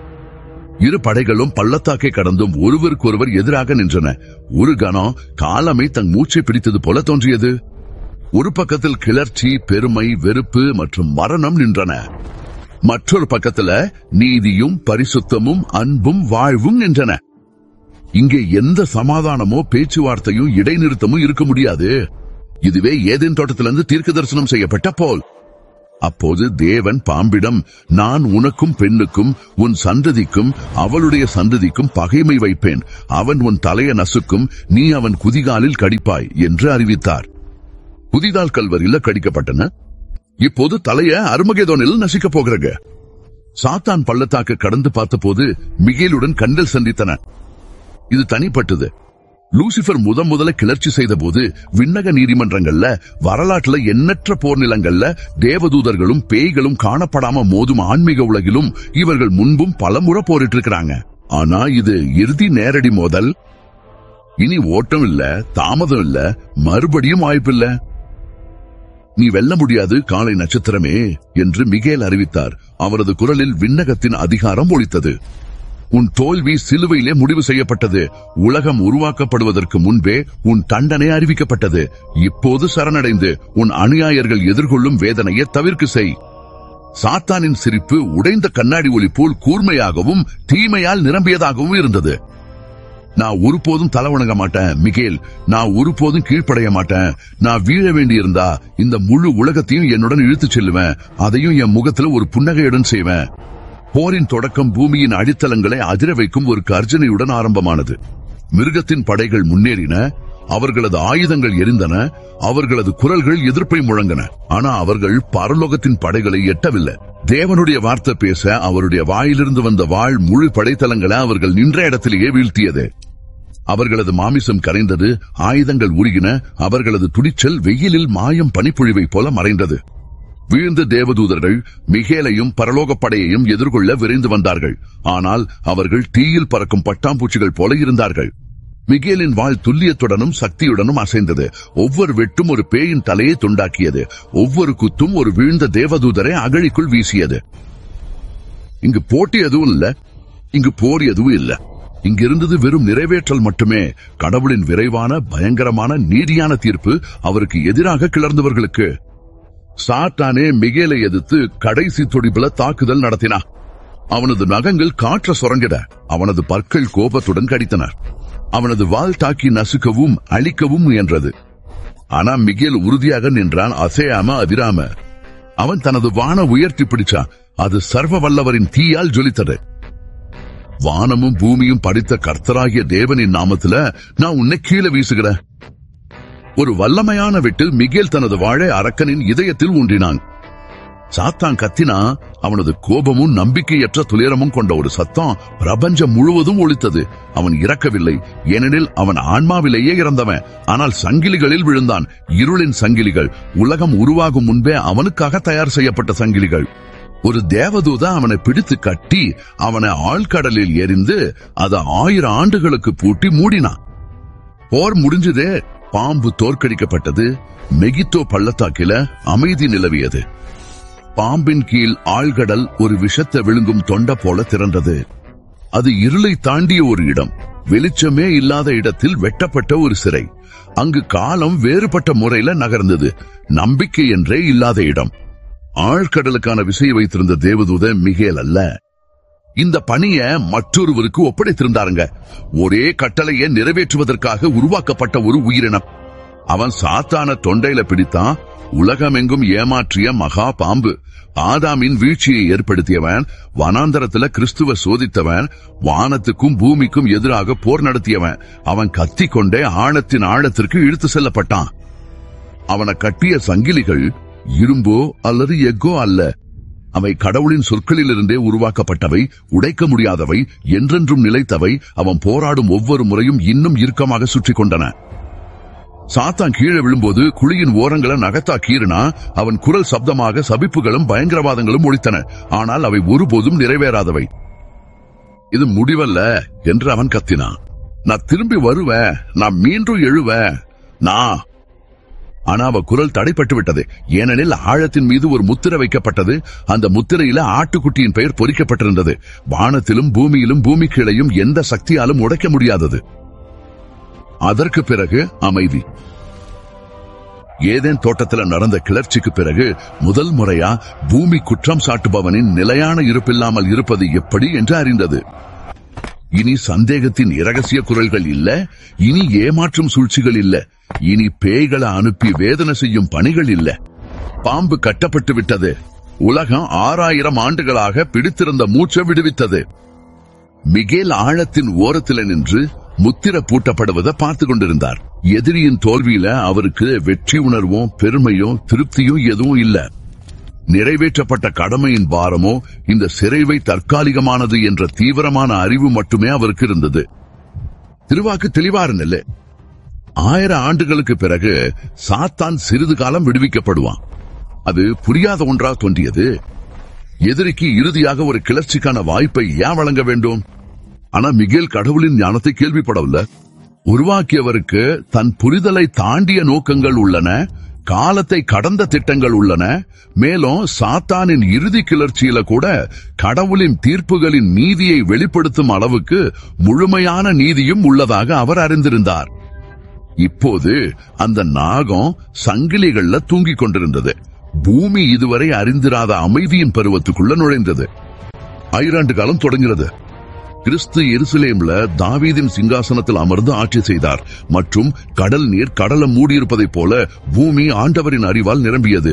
இரு படைகளும் பள்ளத்தாக்கை கடந்தும் ஒருவருக்கொருவர் எதிராக நின்றன. ஒரு கணம் காலமை தன் மூச்சை பிடித்தது போல தோன்றியது. ஒரு பக்கத்தில் கிளர்ச்சி, பெருமை, வெறுப்பு மற்றும் மரணம் நின்றன. மற்றொரு பக்கத்துல நீதியும் பரிசுத்தமும் அன்பும் வாழ்வும் நின்றன. இங்கே எந்த சமாதானமோ பேச்சுவார்த்தையும் இடைநிறுத்தமும் இருக்க முடியாது. இதுவே ஏதேன் தோட்டத்திலிருந்து தீர்க்க தரிசனம் செய்யப்பட்ட போல். அப்போது தேவன் பாம்பிடம், நான் உனக்கும் பெண்ணுக்கும் உன் சந்ததிக்கும் அவளுடைய சந்ததிக்கும் பகைமை வைப்பேன். அவன் உன் தலையை நசுக்கும், நீ அவன் குதிகாலில் கடிப்பாய் என்று அறிவித்தார். குதிகால் கல்வரியில கடிக்கப்பட்டன. இப்போது தலைய அருமகேதோனில் நசிக்க போகிறங்க. சாத்தான் பள்ளத்தாக்கு கடந்து பார்த்தபோது மிகேலுடன் கண்கள் சந்தித்தன. இது தனிப்பட்டது. லூசிபர் முதல்ல கிளர்ச்சி செய்த போது விண்ணக நீதிமன்றங்கள்ல, வரலாற்றுல எண்ணற்ற போர் நிலங்கள்ல தேவதூதர்களும் பேய்களும் காணப்படாம மோதும் ஆன்மீக உலகிலும் இவர்கள் முன்பும் பலமுறை போரிட்டு இருக்கிறாங்க. ஆனா இது இறுதி நேரடி மோதல். இனி ஓட்டம் இல்ல, தாமதம் இல்ல, மறுபடியும் வாய்ப்பில்ல. நீ வெல்ல முடியாது காலை நட்சத்திரமே என்று மிகேல் அறிவித்தார். அவரது குரலில் விண்ணகத்தின் அதிகாரம் ஒலித்தது. உன் தோல்வி சிலுவையிலே முடிவு செய்யப்பட்டது. உலகம் உருவாக்கப்படுவதற்கு முன்பே உன் தண்டனை அறிவிக்கப்பட்டது. இப்போது சரணடைந்து உன் அநியாயர்கள் எதிர்கொள்ளும் வேதனையை தவிர்க்க செய். சாத்தானின் சிரிப்பு உடைந்த கண்ணாடி ஒளி போல் கூர்மையாகவும் தீமையால் நிரம்பியதாகவும் இருந்தது. நான் ஒருபோதும் தலை வணங்க மாட்டேன் மிகேல். நான் ஒருபோதும் கீழ்ப்படைய மாட்டேன். நான் வீழ வேண்டியிருந்தா இந்த முழு உலகத்தையும் என்னுடன் இழுத்துச் செல்லுவேன். அதையும் என் முகத்துல ஒரு புன்னகையுடன் செய்வேன். போரின் தொடக்கம் பூமியின் அடித்தளங்களை அதிர வைக்கும் ஒரு கர்ஜனையுடன் ஆரம்பமானது. மிருகத்தின் படைகள் முன்னேறின. அவர்களது ஆயுதங்கள் எரிந்தன. அவர்களது குரல்கள் எதிர்ப்பை முழங்கின. ஆனா அவர்கள் பரலோகத்தின் படைகளை எட்டவில்லை. தேவனுடைய வார்த்தை பேச அவருடைய வாயிலிருந்து வந்த வாள் முழு படைத்தளங்களை அவர்கள் நின்ற இடத்திலேயே வீழ்த்தியது. அவர்களது மாமிசம் கரைந்தது. ஆயுதங்கள் உருகின. அவர்களது துணிச்சல் வெயிலில் மாயம் பனிப்பொழிவை போல மறைந்தது. வீழ்ந்த தேவதூதர்கள் மிகேலையும் பரலோக படையையும் எதிர்கொள்ள விரைந்து வந்தார்கள். ஆனால் அவர்கள் தீயில் பறக்கும் பட்டாம்பூச்சிகள் போல இருந்தார்கள். மிகேலின் வாள் துல்லியத்துடனும் சக்தியுடனும் அசைந்தது. ஒவ்வொரு வெட்டும் ஒரு பேயின் தலையை துண்டாக்கியது. ஒவ்வொரு குத்தும் ஒரு வீழ்ந்த தேவதூதரை அகழிக்குள் வீசியது. இங்கு போட்டி எதுவும் இல்ல, இங்கு போர் எதுவும் இல்ல. இங்கிருந்தது வெறும் நிறைவேற்றல் மட்டுமே. கடவுளின் விரைவான பயங்கரமான நீதியான தீர்ப்பு அவருக்கு எதிராக கிளர்ந்தவர்களுக்கு. சாத்தானே மிகேலை எதிர்த்து கடைசி துடிப்புல தாக்குதல் நடத்தினார். அவனது நகங்கள் காற்ற சுரங்கிட, அவனது பற்கள் கோபத்துடன் கடித்தனர். அவனது வாள் தாக்கி நசுக்கவும் அழிக்கவும் முயன்றது. ஆனா மிகேல் உறுதியாக நின்றான், அசையாம அதிராம. அவன் தனது வான உயர்த்தி பிடிச்சான். அது சர்வ வல்லவரின் தீயால் ஜொலித்தது. வானமும் பூமியும் படைத்த கர்த்தராகிய தேவனின் நாமத்துல நான் உன்னை கீழே வீசுகிறேன். ஒரு வல்லமையான வெட்டில் மிகேல் தனது வாளை அரக்கனின் இதயத்தில் ஊன்றினான். சாத்தான் கத்தினா. அவனது கோபமும் நம்பிக்கையற்ற துயரமும் கொண்ட ஒரு சத்தம் பிரபஞ்சம் முழுவதும் ஒலித்தது. அவன் இறக்கவில்லை, ஏனெனில் அவன் ஆன்மாவிலேயே இறந்தவன். ஆனால் சங்கிலிகளில் விழுந்தான். இருளின் சங்கிலிகள், உலகம் உருவாகும் முன்பே அவனுக்காக தயார் செய்யப்பட்ட சங்கிலிகள். ஒரு தேவதூத அவனை பிடித்து கட்டி அவனை ஆழ்கடலில் எறிந்து அதை 1000 ஆண்டுகளுக்கு பூட்டி மூடினான். போர் முடிஞ்சதே. பாம்பு தோற்கடிக்கப்பட்டது. மெகித்தோ பள்ளத்தாக்கில அமைதி நிலவியது. பாம்பின் கீழ் ஆழ்கடல் ஒரு விஷத்தை விழுங்கும் தொண்ட போல திறந்தது. அது இருளை தாண்டிய ஒரு இடம். வெளிச்சமே இல்லாத இடத்தில் வெட்டப்பட்ட ஒரு சிறை. அங்கு காலம் வேறுபட்ட முறையில நகர்ந்தது. நம்பிக்கை என்றே இல்லாத இடம். ஆழ்கடலுக்கான விசையை வைத்திருந்த தேவதூத மிகேல் அல்ல. இந்த பணியை மற்றொருவருக்கு ஒப்படைத்திருந்தாருங்க. ஒரே கட்டளையை நிறைவேற்றுவதற்காக உருவாக்கப்பட்ட ஒரு உயிரினம். அவன் சாத்தான தொண்டையில பிடித்தான். உலகமெங்கும் ஏமாற்றிய மகா பாம்பு. ஆதாமின் வீழ்ச்சியை ஏற்படுத்தியவன். வனாந்தரத்துல கிறிஸ்துவ சோதித்தவன். வானத்துக்கும் பூமிக்கும் எதிராக போர் நடத்தியவன். அவன் கத்திக்கொண்டே ஆழத்தின் ஆழத்திற்கு இழுத்து செல்லப்பட்டான். அவனை கட்டிய சங்கிலிகள் இரும்போ அல்லது எஃகோ அல்ல. அவை கடவுளின் சொற்களிலிருந்தே உருவாக்கப்பட்டவை, உடைக்க முடியாதவை, என்றென்றும் நிலைத்தவை. அவன் போராடும் ஒவ்வொரு முறையும் இன்னும் இறுக்கமாக சுற்றி கொண்டன. சாத்தான் கீழே விழும்போது குழியின் ஓரங்களை நகத்தா கீறினா. அவன் குரல் சப்தமாக சபிப்புகளும் பயங்கரவாதங்களும் ஒலித்தன. ஆனால் அவை ஒருபோதும் நிறைவேறாதவை. இது முடிவல்ல என்று அவன் கத்தினான். நான் திரும்பி வருவேன், நான் மீண்டும் எழுவேன். ஆனா அவ குரல் தடைப்பட்டு விட்டது. ஏனெனில் ஆழத்தின் மீது ஒரு முத்திரை வைக்கப்பட்டது. அந்த முத்திரையில ஆட்டுக்குட்டியின் பெயர் பொறிக்கப்பட்டிருந்தது. வானத்திலும் பூமியிலும் பூமி கீழையும் எந்த சக்தியாலும் உடைக்க முடியாதது. அதற்கு பிறகு அமைதி. ஏதேன் தோட்டத்தில் நடந்த கிளர்ச்சிக்கு பிறகு முதல் முறையா பூமி குற்றம் சாட்டுபவனின் நிலையான இருப்பில்லாமல் இருப்பது எப்படி என்று அறிந்தது. இனி சந்தேகத்தின் இரகசிய குரல்கள் இல்ல, இனி ஏமாற்றும் சூழ்ச்சிகள் இல்ல, இனி பேய்களை அனுப்பி வேதனை செய்யும் பணிகள் இல்ல. பாம்பு கட்டப்பட்டு விட்டது. உலகம் 6000 ஆண்டுகளாக பிடித்திருந்த மூச்சை விடுவித்தது. மிகேல் ஆழத்தின் ஓரத்தில் நின்று முத்திர பூட்டப்படுவதை பார்த்து கொண்டிருந்தார். எதிரியின் தோல்வியில அவருக்கு வெற்றி உணர்வும் பெருமையும் திருப்தியும் எதுவும் இல்ல. நிறைவேற்றப்பட்ட கடமையின் பாரமோ இந்த சிறைவை தற்காலிகமானது என்ற தீவிரமான அறிவு மட்டுமே அவருக்கு இருந்தது. திருவாக்கு தெளிவாரனில்ல. 1000 ஆண்டுகளுக்கு பிறகு சாத்தான் சிறிது காலம் விடுவிக்கப்படுவான். அது புரியாத ஒன்றா தோன்றியது. எதிரிக்கு இறுதியாக ஒரு கிளர்ச்சிக்கான வாய்ப்பை ஏன் வழங்க வேண்டும்? ஆனா மிகேல் கடவுளின் ஞானத்தை கேள்விப்படவில்லை. உருவாக்கியவருக்கு தன் புரிதலை தாண்டிய நோக்கங்கள் உள்ளன, காலத்தை கடந்த திட்டங்கள் உள்ளன. மேலும் சாத்தானின் இறுதி கிளர்ச்சியில கூட கடவுளின் தீர்ப்புகளின் நீதியை வெளிப்படுத்தும் அளவுக்கு முழுமையான நீதியும் உள்ளதாக அவர் அறிந்திருந்தார். இப்போது அந்த நாகம் சங்கிலிகள்ல தூங்கிக் கொண்டிருந்தது. பூமி இதுவரை அறிந்திராத அமைதியின் பருவத்துக்குள்ள நுழைந்தது. 1000 காலம் தொடங்கிறது. கிறிஸ்து எருசலேம்ல தாவீதின் சிங்காசனத்தில் அமர்ந்து ஆட்சி செய்தார் மற்றும் கடல் நீர் கடலை மூடியிருப்பதைப் போல பூமி ஆண்டவரின் அறிவால் நிரம்பியது.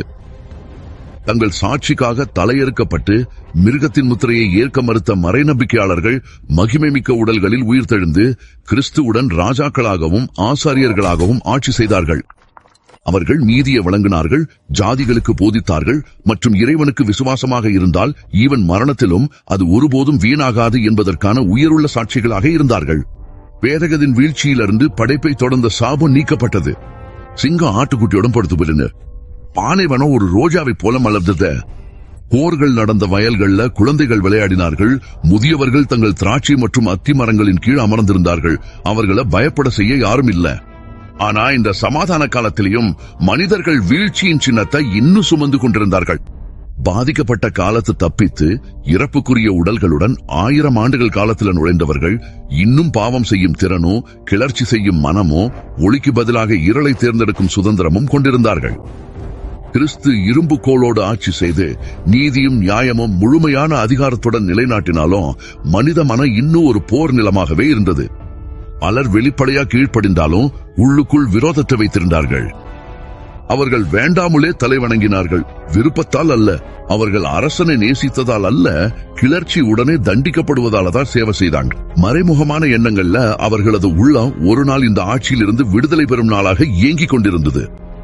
தங்கள் சாட்சிக்காக தலையறுக்கப்பட்டு மிருகத்தின் முத்திரையை ஏற்க மறுத்த மறைநம்பிக்கையாளர்கள் மகிமைமிக்க உடல்களில் உயிர்த்தெழுந்து கிறிஸ்துவுடன் ராஜாக்களாகவும் ஆசாரியர்களாகவும் ஆட்சி செய்தார்கள். அவர்கள் நீதியை வழங்கினார்கள், ஜாதிகளுக்கு போதித்தார்கள் மற்றும் இறைவனுக்கு விசுவாசமாக இருந்தால் ஈவன் மரணத்திலும் அது ஒருபோதும் வீணாகாது என்பதற்கான உயர்வுள்ள சாட்சிகளாக இருந்தார்கள். பேரகத்தின் வீழ்ச்சியிலிருந்து படைப்பை தொடர்ந்த சாபம் நீக்கப்பட்டது. சிங்கம் ஆட்டுக்குட்டியுடன் படுத்து போயிருந்து பானைவனம் ஒரு ரோஜாவை போல மலர்ந்தது. போர்கள் நடந்த வயல்கள்ல குழந்தைகள் விளையாடினார்கள். முதியவர்கள் தங்கள் திராட்சை மற்றும் அத்தி மரங்களின் கீழ் அமர்ந்திருந்தார்கள். அவர்களை பயப்பட செய்ய யாரும் இல்ல. ஆனா இந்த சமாதான காலத்திலையும் மனிதர்கள் வீழ்ச்சியின் சின்னத்தை இன்னும் சுமந்து கொண்டிருந்தார்கள். பாதிக்கப்பட்ட காலத்து தப்பித்து இறப்புக்குரிய உடல்களுடன் 1000 ஆண்டுகள் காலத்தில் நுழைந்தவர்கள் இன்னும் பாவம் செய்யும் திறனோ கிளர்ச்சி செய்யும் மனமோ ஒளிக்கு பதிலாக இருளை தேர்ந்தெடுக்கும் சுதந்திரமும் கொண்டிருந்தார்கள். கிறிஸ்து இரும்பு கோளோடு ஆட்சி செய்து நீதியும் நியாயமும் முழுமையான அதிகாரத்துடன் நிலைநாட்டினாலும் மனித மனம் இன்னும் ஒரு போர் நிலமாகவே இருந்தது. பலர் வெளிப்படையா கீழ்ப்படிந்தாலும் உள்ளுக்குள் விரோதத்தை வைத்திருந்தார்கள். அவர்கள் வேண்டாமலே தலை வணங்கினார்கள். விருப்பத்தால் அல்ல, அவர்கள் அரசனை நேசித்ததால் அல்ல, கிளர்ச்சி உடனே தண்டிக்கப்படுவதால தான் சேவை செய்தாங்க. மறைமுகமான எண்ணங்கள்ல அவர்களது உள்ளம் ஒரு நாள் இந்த ஆட்சியிலிருந்து விடுதலை பெறும் நாளாக இயங்கிக் கொண்டிருந்தது.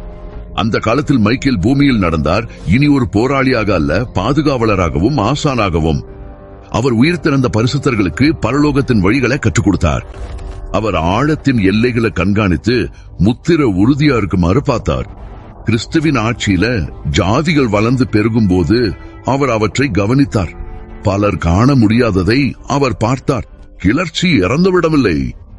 அந்த காலத்தில் மைக்கேல் பூமியில் நடந்தார். இனி ஒரு போராளியாக அல்ல, பாதுகாவலராகவும் ஆசானாகவும். அவர் உயிர்த்தெழுந்த பரிசுத்தர்களுக்கு பரலோகத்தின் வழிகளை கற்றுக் கொடுத்தார். அவர் ஆழத்தின் எல்லைகளை கண்காணித்து முத்திர உறுதியா இருக்குமாறு பார்த்தார். கிறிஸ்துவின் ஆட்சியில ஜாதிகள் வளர்ந்து பெருகும் போது அவர் அவற்றை கவனித்தார். பலர் காண முடியாததை அவர் பார்த்தார். கிளர்ச்சி இறந்துவிடவில்லை,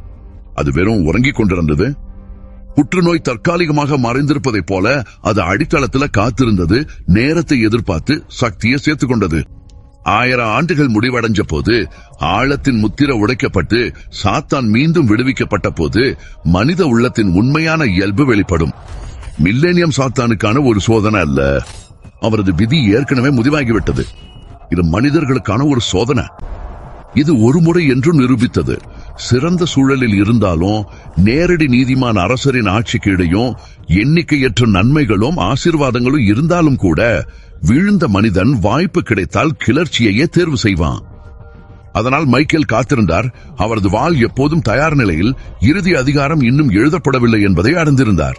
அது வெறும் உறங்கிக் கொண்டிருந்தது. புற்றுநோய் தற்காலிகமாக மறைந்திருப்பதைப் போல அது அடித்தளத்துல காத்திருந்தது. நேரத்தை எதிர்பார்த்து சக்தியை சேர்த்துக் கொண்டது. 1000 ஆண்டுகள் முடிவடைஞ்ச போது ஆழத்தின் முத்திர உடைக்கப்பட்டு சாத்தான் மீண்டும் விடுவிக்கப்பட்ட போது மனித உள்ளத்தின் உண்மையான இயல்பு வெளிப்படும். மில்லேனியம் சாத்தானுக்கான ஒரு சோதனை அல்ல, அவரது விதி ஏற்கனவே முடிவாகிவிட்டது. இது மனிதர்களுக்கான ஒரு சோதனை. இது ஒரு முறை என்றும் நிரூபித்தது. சிறந்த சூழலில் இருந்தாலும் நேரடி நீதிமான அரசரின் ஆட்சிக்கு இடையும் எண்ணிக்கையற்ற நன்மைகளும் ஆசீர்வாதங்களும் இருந்தாலும் கூட வீழ்ந்த மனிதன் வாய்ப்பு கிடைத்தால் கிளர்ச்சியையே தேர்வு செய்வான். அதனால் மைக்கேல் காத்திருந்தார். அவரது வாள் எப்போதும் தயார் நிலையில், இறுதி அதிகாரம் இன்னும் எழுதப்படவில்லை என்பதை அறிந்திருந்தார்.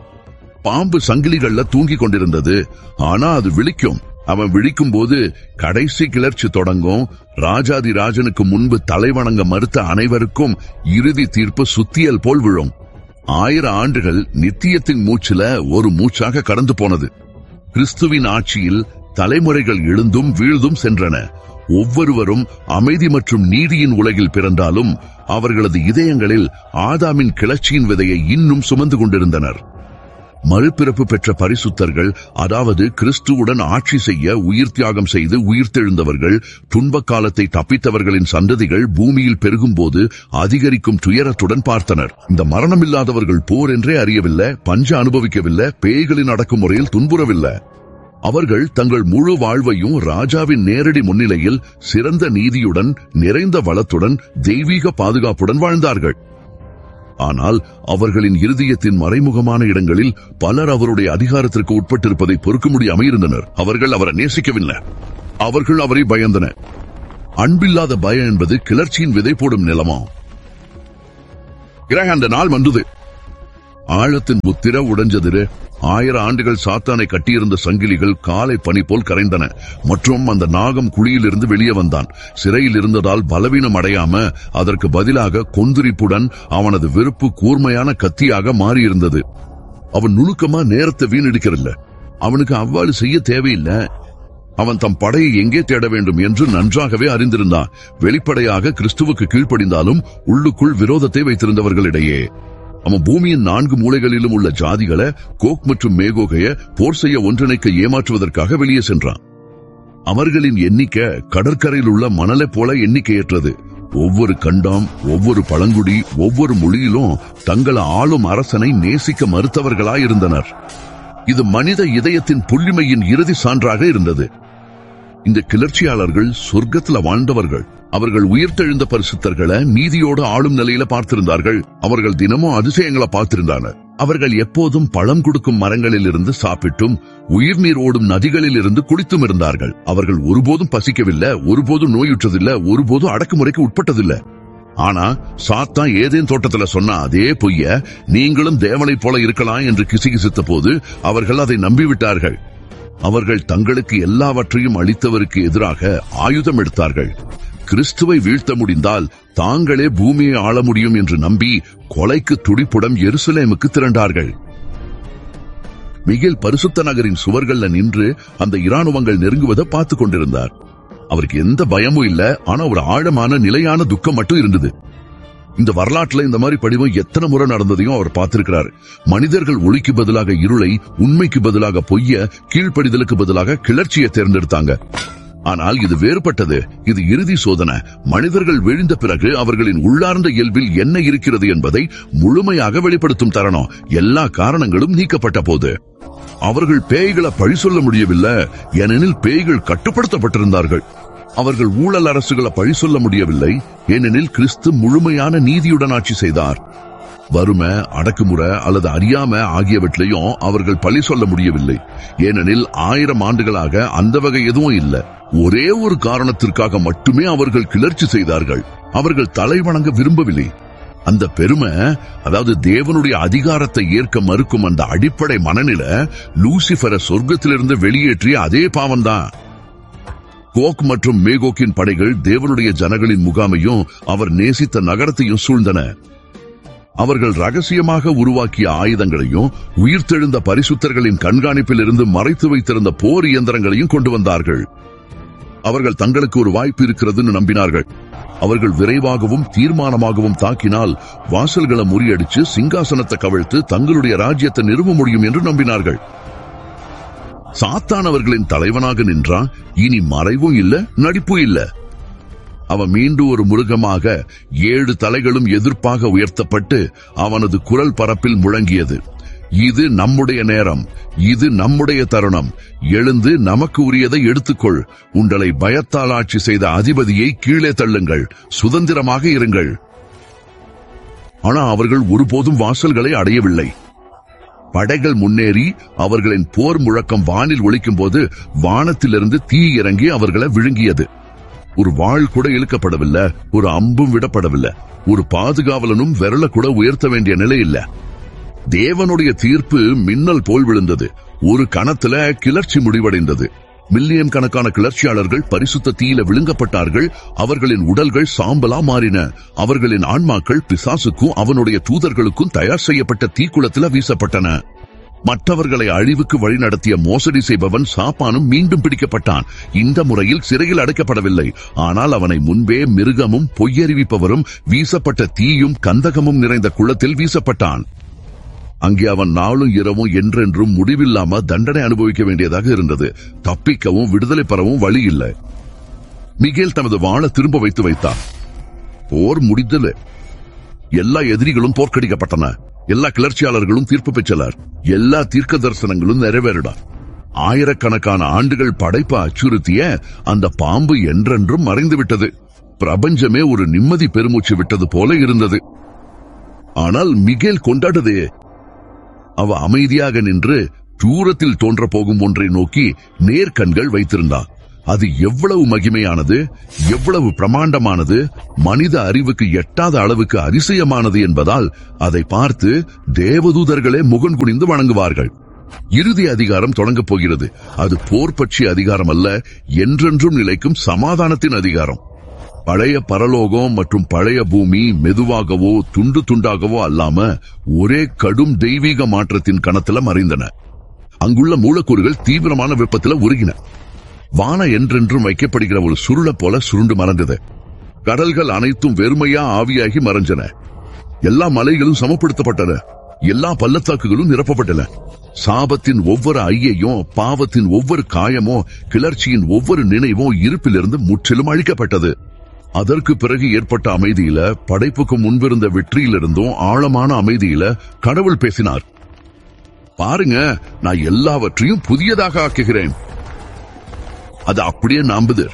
பாம்பு சங்கிலிகள்ல தூங்கிக் கொண்டிருந்தது. ஆனா அது விழிக்கும். அவன் விழிக்கும் போது கடைசி கிளர்ச்சி தொடங்கும். ராஜாதி ராஜனுக்கு முன்பு தலைவணங்க மறுத்த அனைவருக்கும் இறுதி தீர்ப்பு சுத்தியல் போல் விழும். 1000 ஆண்டுகள் நித்தியத்தின் மூச்சில ஒரு மூச்சாக கடந்து போனது. கிறிஸ்துவின் ஆட்சியில் தலைமுறைகள் எழுந்தும் வீழ்ந்தும் சென்றன. ஒவ்வொருவரும் அமைதி மற்றும் நீதியின் உலகில் பிறந்தாலும் அவர்களது இதயங்களில் ஆதாமின் கிளர்ச்சியின் விதையை இன்னும் சுமந்து கொண்டிருந்தனர். மறுபிறப்பு பெற்ற பரிசுத்தர்கள், அதாவது கிறிஸ்துவுடன் ஆட்சி செய்ய உயிர் தியாகம் செய்து உயிர்த்தெழுந்தவர்கள், துன்ப காலத்தை தப்பித்தவர்களின் சந்ததிகள் பூமியில் பெருகும் போது அதிகரிக்கும் துயரத்துடன் பார்த்தனர். இந்த மரணமில்லாதவர்கள் போர் என்றே அறியவில்லை, பஞ்ச அனுபவிக்கவில்லை, பேய்களின் அடக்குமுறையில் துன்புறவில்லை. அவர்கள் தங்கள் முழு வாழ்வையும் ராஜாவின் நேரடி முன்னிலையில் சிறந்த நீதியுடன், நிறைந்த வளத்துடன், தெய்வீக பாதுகாப்புடன் வாழ்ந்தார்கள். ஆனால் அவர்களின் இருதயத்தின் மறைமுகமான இடங்களில் பலர் அவருடைய அதிகாரத்திற்கு உட்பட்டிருப்பதை பொறுக்க முடியாமல் இருந்தனர். அவர்கள் அவரை நேசிக்கவில்லை, அவர்கள் அவரை பயந்தனர். அன்பில்லாத பயம் என்பது கிளர்ச்சியின் விதை போடும் நிலமா. அந்த நாள் வந்தது. ஆழத்தின் முத்திர உடைஞ்சது. 1000 ஆண்டுகள் சாத்தானை கட்டியிருந்த சங்கிலிகள் காலை பனி போல் கரைந்தன. மற்றும் அந்த நாகம் குழியிலிருந்து வெளியே வந்தான். சிறையில் இருந்ததால் பலவீனம் அடையாம அதற்கு பதிலாக கொந்தளிப்புடன் அவனது வெறுப்பு கூர்மையான கத்தியாக மாறியிருந்தது. அவன் நுணுக்கமா நேரத்தை வீணடிக்கிறல்ல. அவனுக்கு அவ்வாறு செய்ய தேவையில்லை. அவன் தம் படையை எங்கே தேட வேண்டும் என்று நன்றாகவே அறிந்திருந்தான். வெளிப்படையாக கிறிஸ்துவுக்கு கீழ்ப்படிந்தாலும் உள்ளுக்குள் விரோதத்தை வைத்திருந்தவர்களிடையே அவன் பூமியின் 4 மூலைகளிலும் உள்ள ஜாதிகளை, கோக் மற்றும் மேகோகைய போர் செய்ய ஒன்றிணைக்க ஏமாற்றுவதற்காக வெளியே சென்றான். அவர்களின் எண்ணிக்கை கடற்கரையில் உள்ள மணலை போல எண்ணிக்கையற்றது. ஒவ்வொரு கண்டம், ஒவ்வொரு பழங்குடி, ஒவ்வொரு மொழியிலும் தங்களை ஆளும் அரசனை நேசிக்க மறுத்தவர்களாயிருந்தனர். இது மனித இதயத்தின் புள்ளிமையின் இறுதி சான்றாக இருந்தது. இந்த கிளர்ச்சியாளர்கள் சொர்க்கத்துல வாழ்ந்தவர்கள். அவர்கள் உயிர்த்தெழுந்த பரிசுத்தர்களை நீதியோடு ஆளும் நிலையில பார்த்திருந்தார்கள். அவர்கள் தினமும் அதிசயங்களை பார்த்திருந்தனர். அவர்கள் எப்போதும் பழம் கொடுக்கும் மரங்களில் இருந்து சாப்பிட்டும் உயிர்நீர் ஓடும் நதிகளில் இருந்து குடித்தும் இருந்தார்கள். அவர்கள் ஒருபோதும் பசிக்கவில்லை, ஒருபோதும் நோயுற்றதில்லை, ஒருபோதும் அடக்குமுறைக்கு உட்பட்டதில்லை. ஆனா சாத்தான் ஏதேன் தோட்டத்துல சொன்ன அதே பொய்ய நீங்களும் தேவனைப் போல இருக்கலாம் என்று கிசுகிசுத்த போது அவர்கள் அதை நம்பிவிட்டார்கள். அவர்கள் தங்களுக்கு எல்லாவற்றையும் அளித்தவருக்கு எதிராக ஆயுதம் எடுத்தார்கள். கிறிஸ்துவை வீழ்த்த முடிந்தால் தாங்களே பூமியை ஆள முடியும் என்று நம்பி கொலைக்கு துடிப்புடன் எருசலேமுக்கு திரண்டார்கள். மிகேல் பரிசுத்த நகரின் சுவர்கள்ல நின்று அந்த இராணுவங்கள் நெருங்குவதை பார்த்து கொண்டிருந்தார். அவருக்கு எந்த பயமும் இல்ல, ஆனா ஒரு ஆழமான நிலையான துக்கம் மட்டும் இருந்தது. இந்த வரலாற்றுல இந்த மாதிரி படிவம் எத்தனை முறை நடந்ததையும் அவர் பார்த்திருக்கிறார். மனிதர்கள் ஒளிக்கு பதிலாக இருளை, உண்மைக்கு பதிலாக பொய்ய, கீழ்ப்படிதலுக்கு பதிலாக கிளர்ச்சியை தேர்ந்தெடுத்தாங்க. ஆனால் இது வேறுபட்டது. இது இறுதி சோதனை. மனிதர்கள் விழுந்த பிறகு அவர்களின் உள்ளார்ந்த இயல்பில் என்ன இருக்கிறது என்பதை முழுமையாக வெளிப்படுத்தும் தருணம். எல்லா காரணங்களும் நீக்கப்பட்ட போது அவர்கள் பேய்களை பழி சொல்ல முடியவில்லை, ஏனெனில் பேய்கள் கட்டுப்படுத்தப்பட்டிருந்தார்கள். அவர்கள் ஊழல் அரசுகளை பழி சொல்ல முடியவில்லை, ஏனெனில் கிறிஸ்து முழுமையான நீதியுடன் ஆட்சி செய்தார். வறுமை, அடக்குமுறை அல்லது அறியாம ஆகியவற்றையும் அவர்கள் பழி சொல்ல முடியவில்லை, ஏனெனில் 1000 ஆண்டுகளாக அந்த வகை எதுவும் இல்லை. ஒரே ஒரு காரணத்திற்காக மட்டுமே அவர்கள் கிளர்ச்சி செய்தார்கள். அவர்கள் தலை வணங்க விரும்பவில்லை. அந்த பெருமை, அதாவது தேவனுடைய அதிகாரத்தை ஏற்க மறுக்கும் அந்த அடிப்படை மனநிலை லூசிபரை சொர்க்கத்திலிருந்து வெளியேற்றிய அதே பாவம்தான். கோக் மற்றும் மேகோக்கின் படைகள் தேவனுடைய ஜனங்களின் முகாமையும் அவர் நேசித்த நகரத்தையும் சூழ்ந்தன. அவர்கள் ரகசியமாக உருவாக்கிய ஆயுதங்களையும் உயிர்த்தெழுந்த பரிசுத்தர்களின் கண்காணிப்பில் இருந்து மறைத்து வைத்திருந்த போர் இயந்திரங்களையும் கொண்டு வந்தார்கள். அவர்கள் தங்களுக்கு ஒரு வாய்ப்பு இருக்கிறதுன்னு நம்பினார்கள். அவர்கள் விரைவாகவும் தீர்மானமாகவும் தாக்கினால் வாசல்களை முறியடிச்சு சிங்காசனத்தை கவிழ்த்து தங்களுடைய ராஜ்யத்தை நிறுவ முடியும் என்று நம்பினார்கள். சாத்தான் அவர்களின் தலைவனாக நின்றான். இனி மறைவும் இல்ல, நடிப்பும் இல்ல. அவன் மீண்டும் ஒரு மிருகமாக 7 தலைகளும் எதிர்ப்பாக உயர்த்தப்பட்டு அவனது குரல் பரப்பில் முழங்கியது. இது நம்முடைய நேரம், இது நம்முடைய தருணம். எழுந்து நமக்கு உரியதை எடுத்துக்கொள். உங்களை பயத்தால் ஆட்சி செய்த அதிபதியை கீழே தள்ளுங்கள். சுதந்திரமாக இருங்கள். ஆனா அவர்கள் ஒருபோதும் வாசல்களை அடையவில்லை. படைகள் முன்னேறி அவர்களின் போர் முழக்கம் வானில் ஒலிக்கும் போது வானத்திலிருந்து தீ இறங்கி அவர்களை விழுங்கியது. ஒரு வாள் கூட இழுக்கப்படவில்லை, ஒரு அம்பும் விடப்படவில்லை, ஒரு பாதுகாவலனும் விரல கூட உயர்த்த வேண்டிய நிலை இல்ல. தேவனுடைய தீர்ப்பு மின்னல் போல் விழுந்தது. ஒரு கணத்துல கிளர்ச்சி முடிவடைந்தது. மில்லியன் கணக்கான கிளர்ச்சியாளர்கள் பரிசுத்த தீயில விழுங்கப்பட்டார்கள். அவர்களின் உடல்கள் சாம்பலா மாறின. அவர்களின் ஆன்மாக்கள் பிசாசுக்கும் அவனுடைய தூதர்களுக்கும் தயார் செய்யப்பட்ட தீக்குளத்துல வீசப்பட்டன. மற்றவர்களை அழிவுக்கு வழிநடத்திய மோசடி செய்பவன் சாப்பானும் மீண்டும் பிடிக்கப்பட்டான். இந்த முறையில் சிறையில் அடைக்கப்படவில்லை, ஆனால் அவனை முன்பே மிருகமும் பொய்யறிவிப்பவரும் வீசப்பட்ட தீயும் கந்தகமும் நிறைந்த குளத்தில் வீசப்பட்டான். அங்கே அவன் நாளும் இரவும் என்றென்றும் முடிவில்லாம தண்டனை அனுபவிக்க வேண்டியதாக இருந்தது. தப்பிக்கவும் விடுதலை பெறவும் வழி இல்லை. மிகேல் தனது வாளை திரும்ப வைத்தான். போர் முடிந்தது. எல்லா எதிரிகளும் போர்க்கடிக்கப்பட்டன. எல்லா கிளர்ச்சியாளர்களும் தீர்ப்பு பெற்றனர். எல்லா தீர்க்க தரிசனங்களும் நிறைவேறினார். ஆயிரக்கணக்கான ஆண்டுகள் படைப்பை அச்சுறுத்திய அந்த பாம்பு என்றென்றும் மறைந்துவிட்டது. பிரபஞ்சமே ஒரு நிம்மதி பெருமூச்சு விட்டது போல இருந்தது. ஆனால் மிகேல் கொண்டாடதே. அவ அமைதியாக நின்று தூரத்தில் தோன்ற போகும் ஒன்றை நோக்கி நேர்கண்கள் வைத்திருந்தார். அது எவ்வளவு மகிமையானது, எவ்வளவு பிரமாண்டமானது, மனித அறிவுக்கு எட்டாத அளவுக்கு அதிசயமானது என்பதால் அதை பார்த்து தேவதூதர்களே முகன் குனிந்து வணங்குவார்கள். இறுதி அதிகாரம் தொடங்கப் போகிறது. அது போர் பற்றிய அதிகாரம் அல்ல, என்றென்றும் நிலைக்கும் சமாதானத்தின் அதிகாரம். பழைய பரலோகம் மற்றும் பழைய பூமி மெதுவாகவோ துண்டு துண்டாகவோ அல்லாம ஒரே கடும் தெய்வீக மாற்றத்தின் கணத்துல மறைந்தன. அங்குள்ள மூலக்கூறுகள் தீவிரமான வெப்பத்துல உருகின. வான என்றென்றும் வைக்கப்படுகிற ஒரு சுருள போல சுருண்டு மறைந்தது. கடல்கள் அனைத்தும் வெறுமையா ஆவியாகி மறைஞ்சன. எல்லா மலைகளும் சமப்படுத்தப்பட்டன. எல்லா பள்ளத்தாக்குகளும் நிரப்பப்பட்டன. சாபத்தின் ஒவ்வொரு ஐயையும், பாவத்தின் ஒவ்வொரு காயமோ, கிளர்ச்சியின் ஒவ்வொரு நினைவோ இருப்பிலிருந்து முற்றிலும் அழிக்கப்பட்டது. அதற்கு பிறகு ஏற்பட்ட அமைதியில, படைப்புக்கு முன்பிருந்த வெற்றியிலிருந்தும் ஆழமான அமைதியில கடவுள் பேசினார். பாருங்க, நான் எல்லாவற்றையும் புதியதாக ஆக்குகிறேன். அது அப்படியே நம்புது.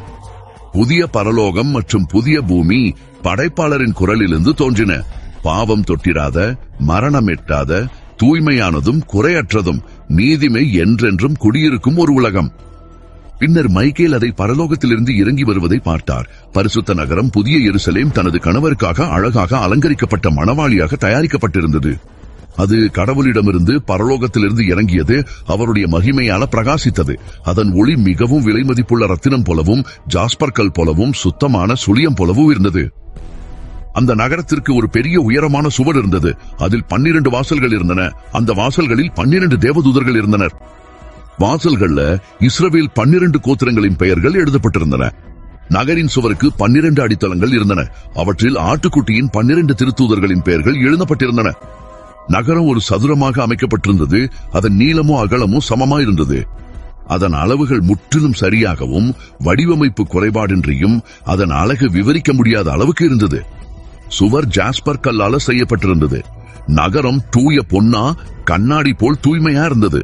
புதிய பரலோகம் மற்றும் புதிய பூமி படைப்பாளரின் குரலிலிருந்து தோன்றின. பாவம் தொட்டிராத, மரணம் எட்டாத, தூய்மையானதும் குறையற்றதும் நீதிமை என்றென்றும் குடியிருக்கும் ஒரு உலகம். பின்னர் மைக்கேல் அதை பரலோகத்திலிருந்து இறங்கி வருவதை பார்த்தார். பரிசுத்த நகரம் புதிய எருசலேம் தனது கணவருக்காக அழகாக அலங்கரிக்கப்பட்ட மணவாளியாக தயாரிக்கப்பட்டிருந்தது. அது கடவுளிடமிருந்து பரலோகத்திலிருந்து இறங்கியது. அவருடைய மகிமையால பிரகாசித்தது. அதன் ஒளி மிகவும் விலை மதிப்புள்ள ரத்தினம் போலவும், ஜாஸ்பர் போலவும், சுத்தமான சுழியம் போலவும் இருந்தது. அந்த நகரத்திற்கு ஒரு பெரிய உயரமான சுவர் இருந்தது. அதில் 12 வாசல்கள் இருந்தன. அந்த வாசல்களில் 12 தேவதூதர்கள் இருந்தனர். வாசல்கள்ல இஸ்ரவேல் 12 கோத்திரங்களின் பெயர்கள் எழுதப்பட்டிருந்தன. நகரின் சுவருக்கு 12 அடித்தளங்கள் இருந்தன. அவற்றில் ஆட்டுக்குட்டியின் 12 திருத்தூதர்களின் பெயர்கள் எழுதப்பட்டிருந்தன. நகரம் ஒரு சதுரமாக அமைக்கப்பட்டிருந்தது. அதன் நீளமோ அகலமோ சமமாயிருந்தது. அதன் அளவுகள் முற்றிலும் சரியாகவும், வடிவமைப்பு குறைபாடின்றியும், அதன் அழகு விவரிக்க முடியாத அளவுக்கு இருந்தது. சுவர் ஜாஸ்பர் கல்லால செய்யப்பட்டிருந்தது. நகரம் தூய பொன்னா, கண்ணாடி போல் தூய்மையா இருந்தது.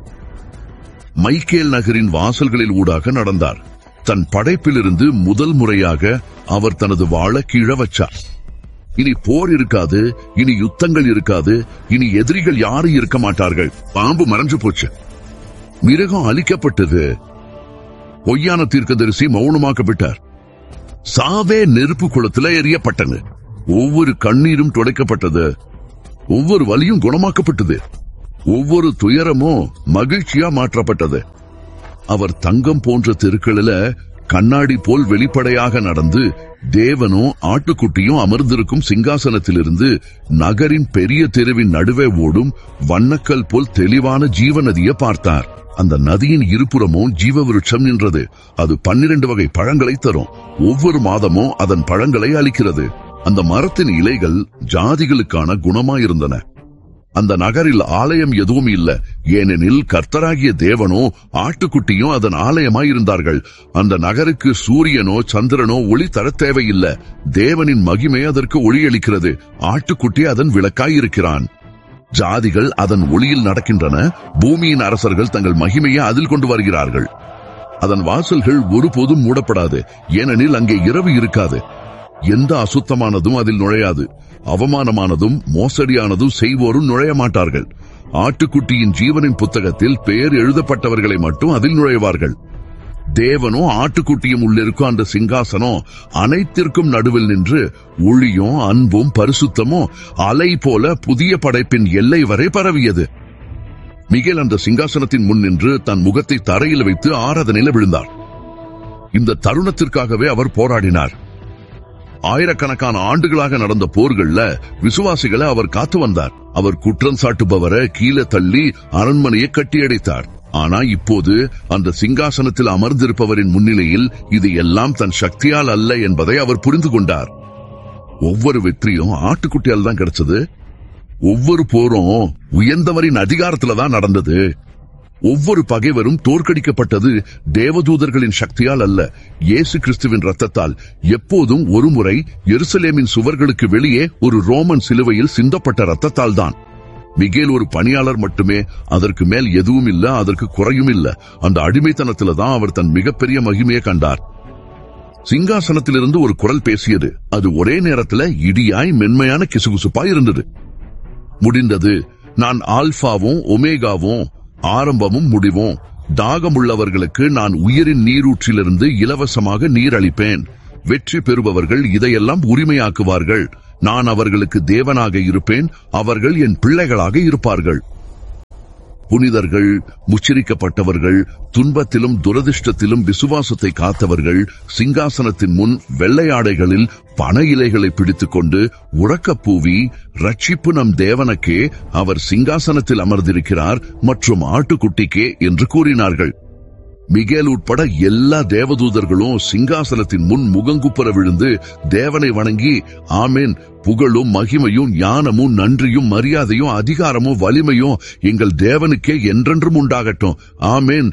மைக்கேல் நகரின் வாசல்களில் ஊடாக நடந்தார். தன் படைப்பிலிருந்து முதல் முறையாக அவர் தனது வாளை கீழ வச்சார். இனி போர் இருக்காது, இனி யுத்தங்கள் இருக்காது, இனி எதிரிகள் யாரும் இருக்க மாட்டார்கள். பாம்பு மறைஞ்சு போச்சு. மிருகம் அழிக்கப்பட்டது. பொய்யான தீர்க்கதரிசி மௌனமாக்கப்பட்டார். சாவே நெருப்பு குளத்துல எரியப்பட்டது. ஒவ்வொரு கண்ணீரும் துடைக்கப்பட்டது. ஒவ்வொரு வலியும் குணமாக்கப்பட்டது. ஒவ்வொரு துயரமும் மகிழ்ச்சியா மாற்றப்பட்டது. அவர் தங்கம் போன்ற தெருக்களில கண்ணாடி போல் வெளிப்படையாக நடந்து தேவனும் ஆட்டுக்குட்டியும் அமர்ந்திருக்கும் சிங்காசனத்திலிருந்து நகரின் பெரிய தெருவின் நடுவே ஓடும் வண்ணக்கல் போல் தெளிவான ஜீவ நதியை பார்த்தார். அந்த நதியின் இருபுறமும் ஜீவ விருட்சம் நின்றது. அது 12 வகை பழங்களை தரும். ஒவ்வொரு மாதமும் அதன் பழங்களை அளிக்கிறது. அந்த மரத்தின் இலைகள் ஜாதிகளுக்கான குணமாயிருந்தன. அந்த நகரில் ஆலயம் எதுவும் இல்ல, ஏனெனில் கர்த்தராகிய தேவனோ ஆட்டுக்குட்டியும் அதன் ஆலயமாயிருந்தார்கள். அந்த நகருக்கு சூரியனோ சந்திரனோ ஒளி தர தேவையில்லை. தேவனின் மகிமை அதற்கு ஒளியளிக்கிறது. ஆட்டுக்குட்டி அதன் விளக்காயிருக்கிறான். ஜாதிகள் அதன் ஒளியில் நடக்கின்றன. பூமியின் அரசர்கள் தங்கள் மகிமையை அதில் கொண்டு வருகிறார்கள். அதன் வாசல்கள் ஒருபோதும் மூடப்படாது, ஏனெனில் அங்கே இரவு இருக்காது. எந்த அசுத்தமானதும் அதில் நுழையாது. அவமானமானதும் மோசடியானதும் செய்வோரும் நுழைய மாட்டார்கள். ஆட்டுக்குட்டியின் ஜீவனின் புத்தகத்தில் பெயர் எழுதப்பட்டவர்களை மட்டும் அதில் நுழைவார்கள். தேவனும் ஆட்டுக்குட்டியும் உள்ளிருக்கும் அந்த சிங்காசனம் அனைத்திற்கும் நடுவில் நின்று ஒளியும் அன்பும் பரிசுத்தமும் அலை போல புதிய படைப்பின் எல்லை வரை பரவியது. மிகேல் அந்த சிங்காசனத்தின் முன் நின்று தன் முகத்தை தரையில் வைத்து ஆராதனையில் விழுந்தார். இந்த தருணத்திற்காகவே அவர் போராடினார். ஆயிரக்கணக்கான ஆண்டுகளாக நடந்த போர்கள்ல விசுவாசிகளை அவர் காத்து வந்தார். அவர் குற்றம் சாட்டுபவரை கீழே தள்ளி அரண்மனையை கட்டியடைத்தார். ஆனா இப்போது அந்த சிங்காசனத்தில் அமர்ந்திருப்பவரின் முன்னிலையில் இது எல்லாம் தன் சக்தியால் அல்ல என்பதை அவர் புரிந்து கொண்டார். ஒவ்வொரு வெற்றியும் ஆட்டுக்குட்டியால் தான் கிடைச்சது. ஒவ்வொரு போரும் உயர்ந்தவரின் அதிகாரத்துல தான் நடந்தது. ஒவ்வொரு பகைவரும் தோற்கடிக்கப்பட்டது தேவதூதர்களின் சக்தியால் அல்ல, இயேசு கிறிஸ்துவின் ரத்தத்தால். எப்போதும் ஒருமுறை எருசலேமின் சுவர்களுக்கு வெளியே ஒரு ரோமன் சிலுவையில் சிந்தப்பட்ட ரத்தத்தால் தான். மிகேல் ஒரு பணியாளர் மட்டுமே, அதற்கு மேல் எதுவும் இல்ல, அதற்கு குறையும் இல்ல. அந்த அடிமைத்தனத்துல தான் அவர் தன் மிகப்பெரிய மகிமையை கண்டார். சிங்காசனத்திலிருந்து ஒரு குரல் பேசியது. அது ஒரே நேரத்துல இடியாய் மென்மையான கிசுகுசுப்பாய் இருந்தது. முடிந்தது. நான் ஆல்பாவும் ஒமேகாவும், ஆரம்பமும் முடிவும். தாகமுள்ளவர்களுக்கு நான் உயிரின் நீரூற்றிலிருந்து இலவசமாக நீர் அளிப்பேன். வெற்றி பெறுபவர்கள் இதையெல்லாம் உரிமையாக்குவார்கள். நான் அவர்களுக்கு தேவனாக இருப்பேன், அவர்கள் என் பிள்ளைகளாக இருப்பார்கள். புனிதர்கள், முச்சரிக்கப்பட்டவர்கள், துன்பத்திலும் துரதிர்ஷ்டத்திலும் விசுவாசத்தை காத்தவர்கள் சிங்காசனத்தின் முன் வெள்ளையாடைகளில் பனை இலைகளை பிடித்துக் கொண்டு உறக்கப்பூவி, ரட்சிப்பு நம் தேவனுக்கே, அவர் சிங்காசனத்தில் அமர்ந்திருக்கிறார் மற்றும் ஆட்டுக்குட்டிக்கே என்று கூறினார்கள். மிகேல் உட்பட எல்லா தேவதூதர்களும் சிங்காசனத்தின் முன் முகங்குப்புற விழுந்து தேவனை வணங்கி, ஆமேன், புகழும் மகிமையும் ஞானமும் நன்றியும் மரியாதையும் அதிகாரமும் வலிமையும் எங்கள் தேவனுக்கே என்றென்றும் உண்டாகட்டும், ஆமேன்,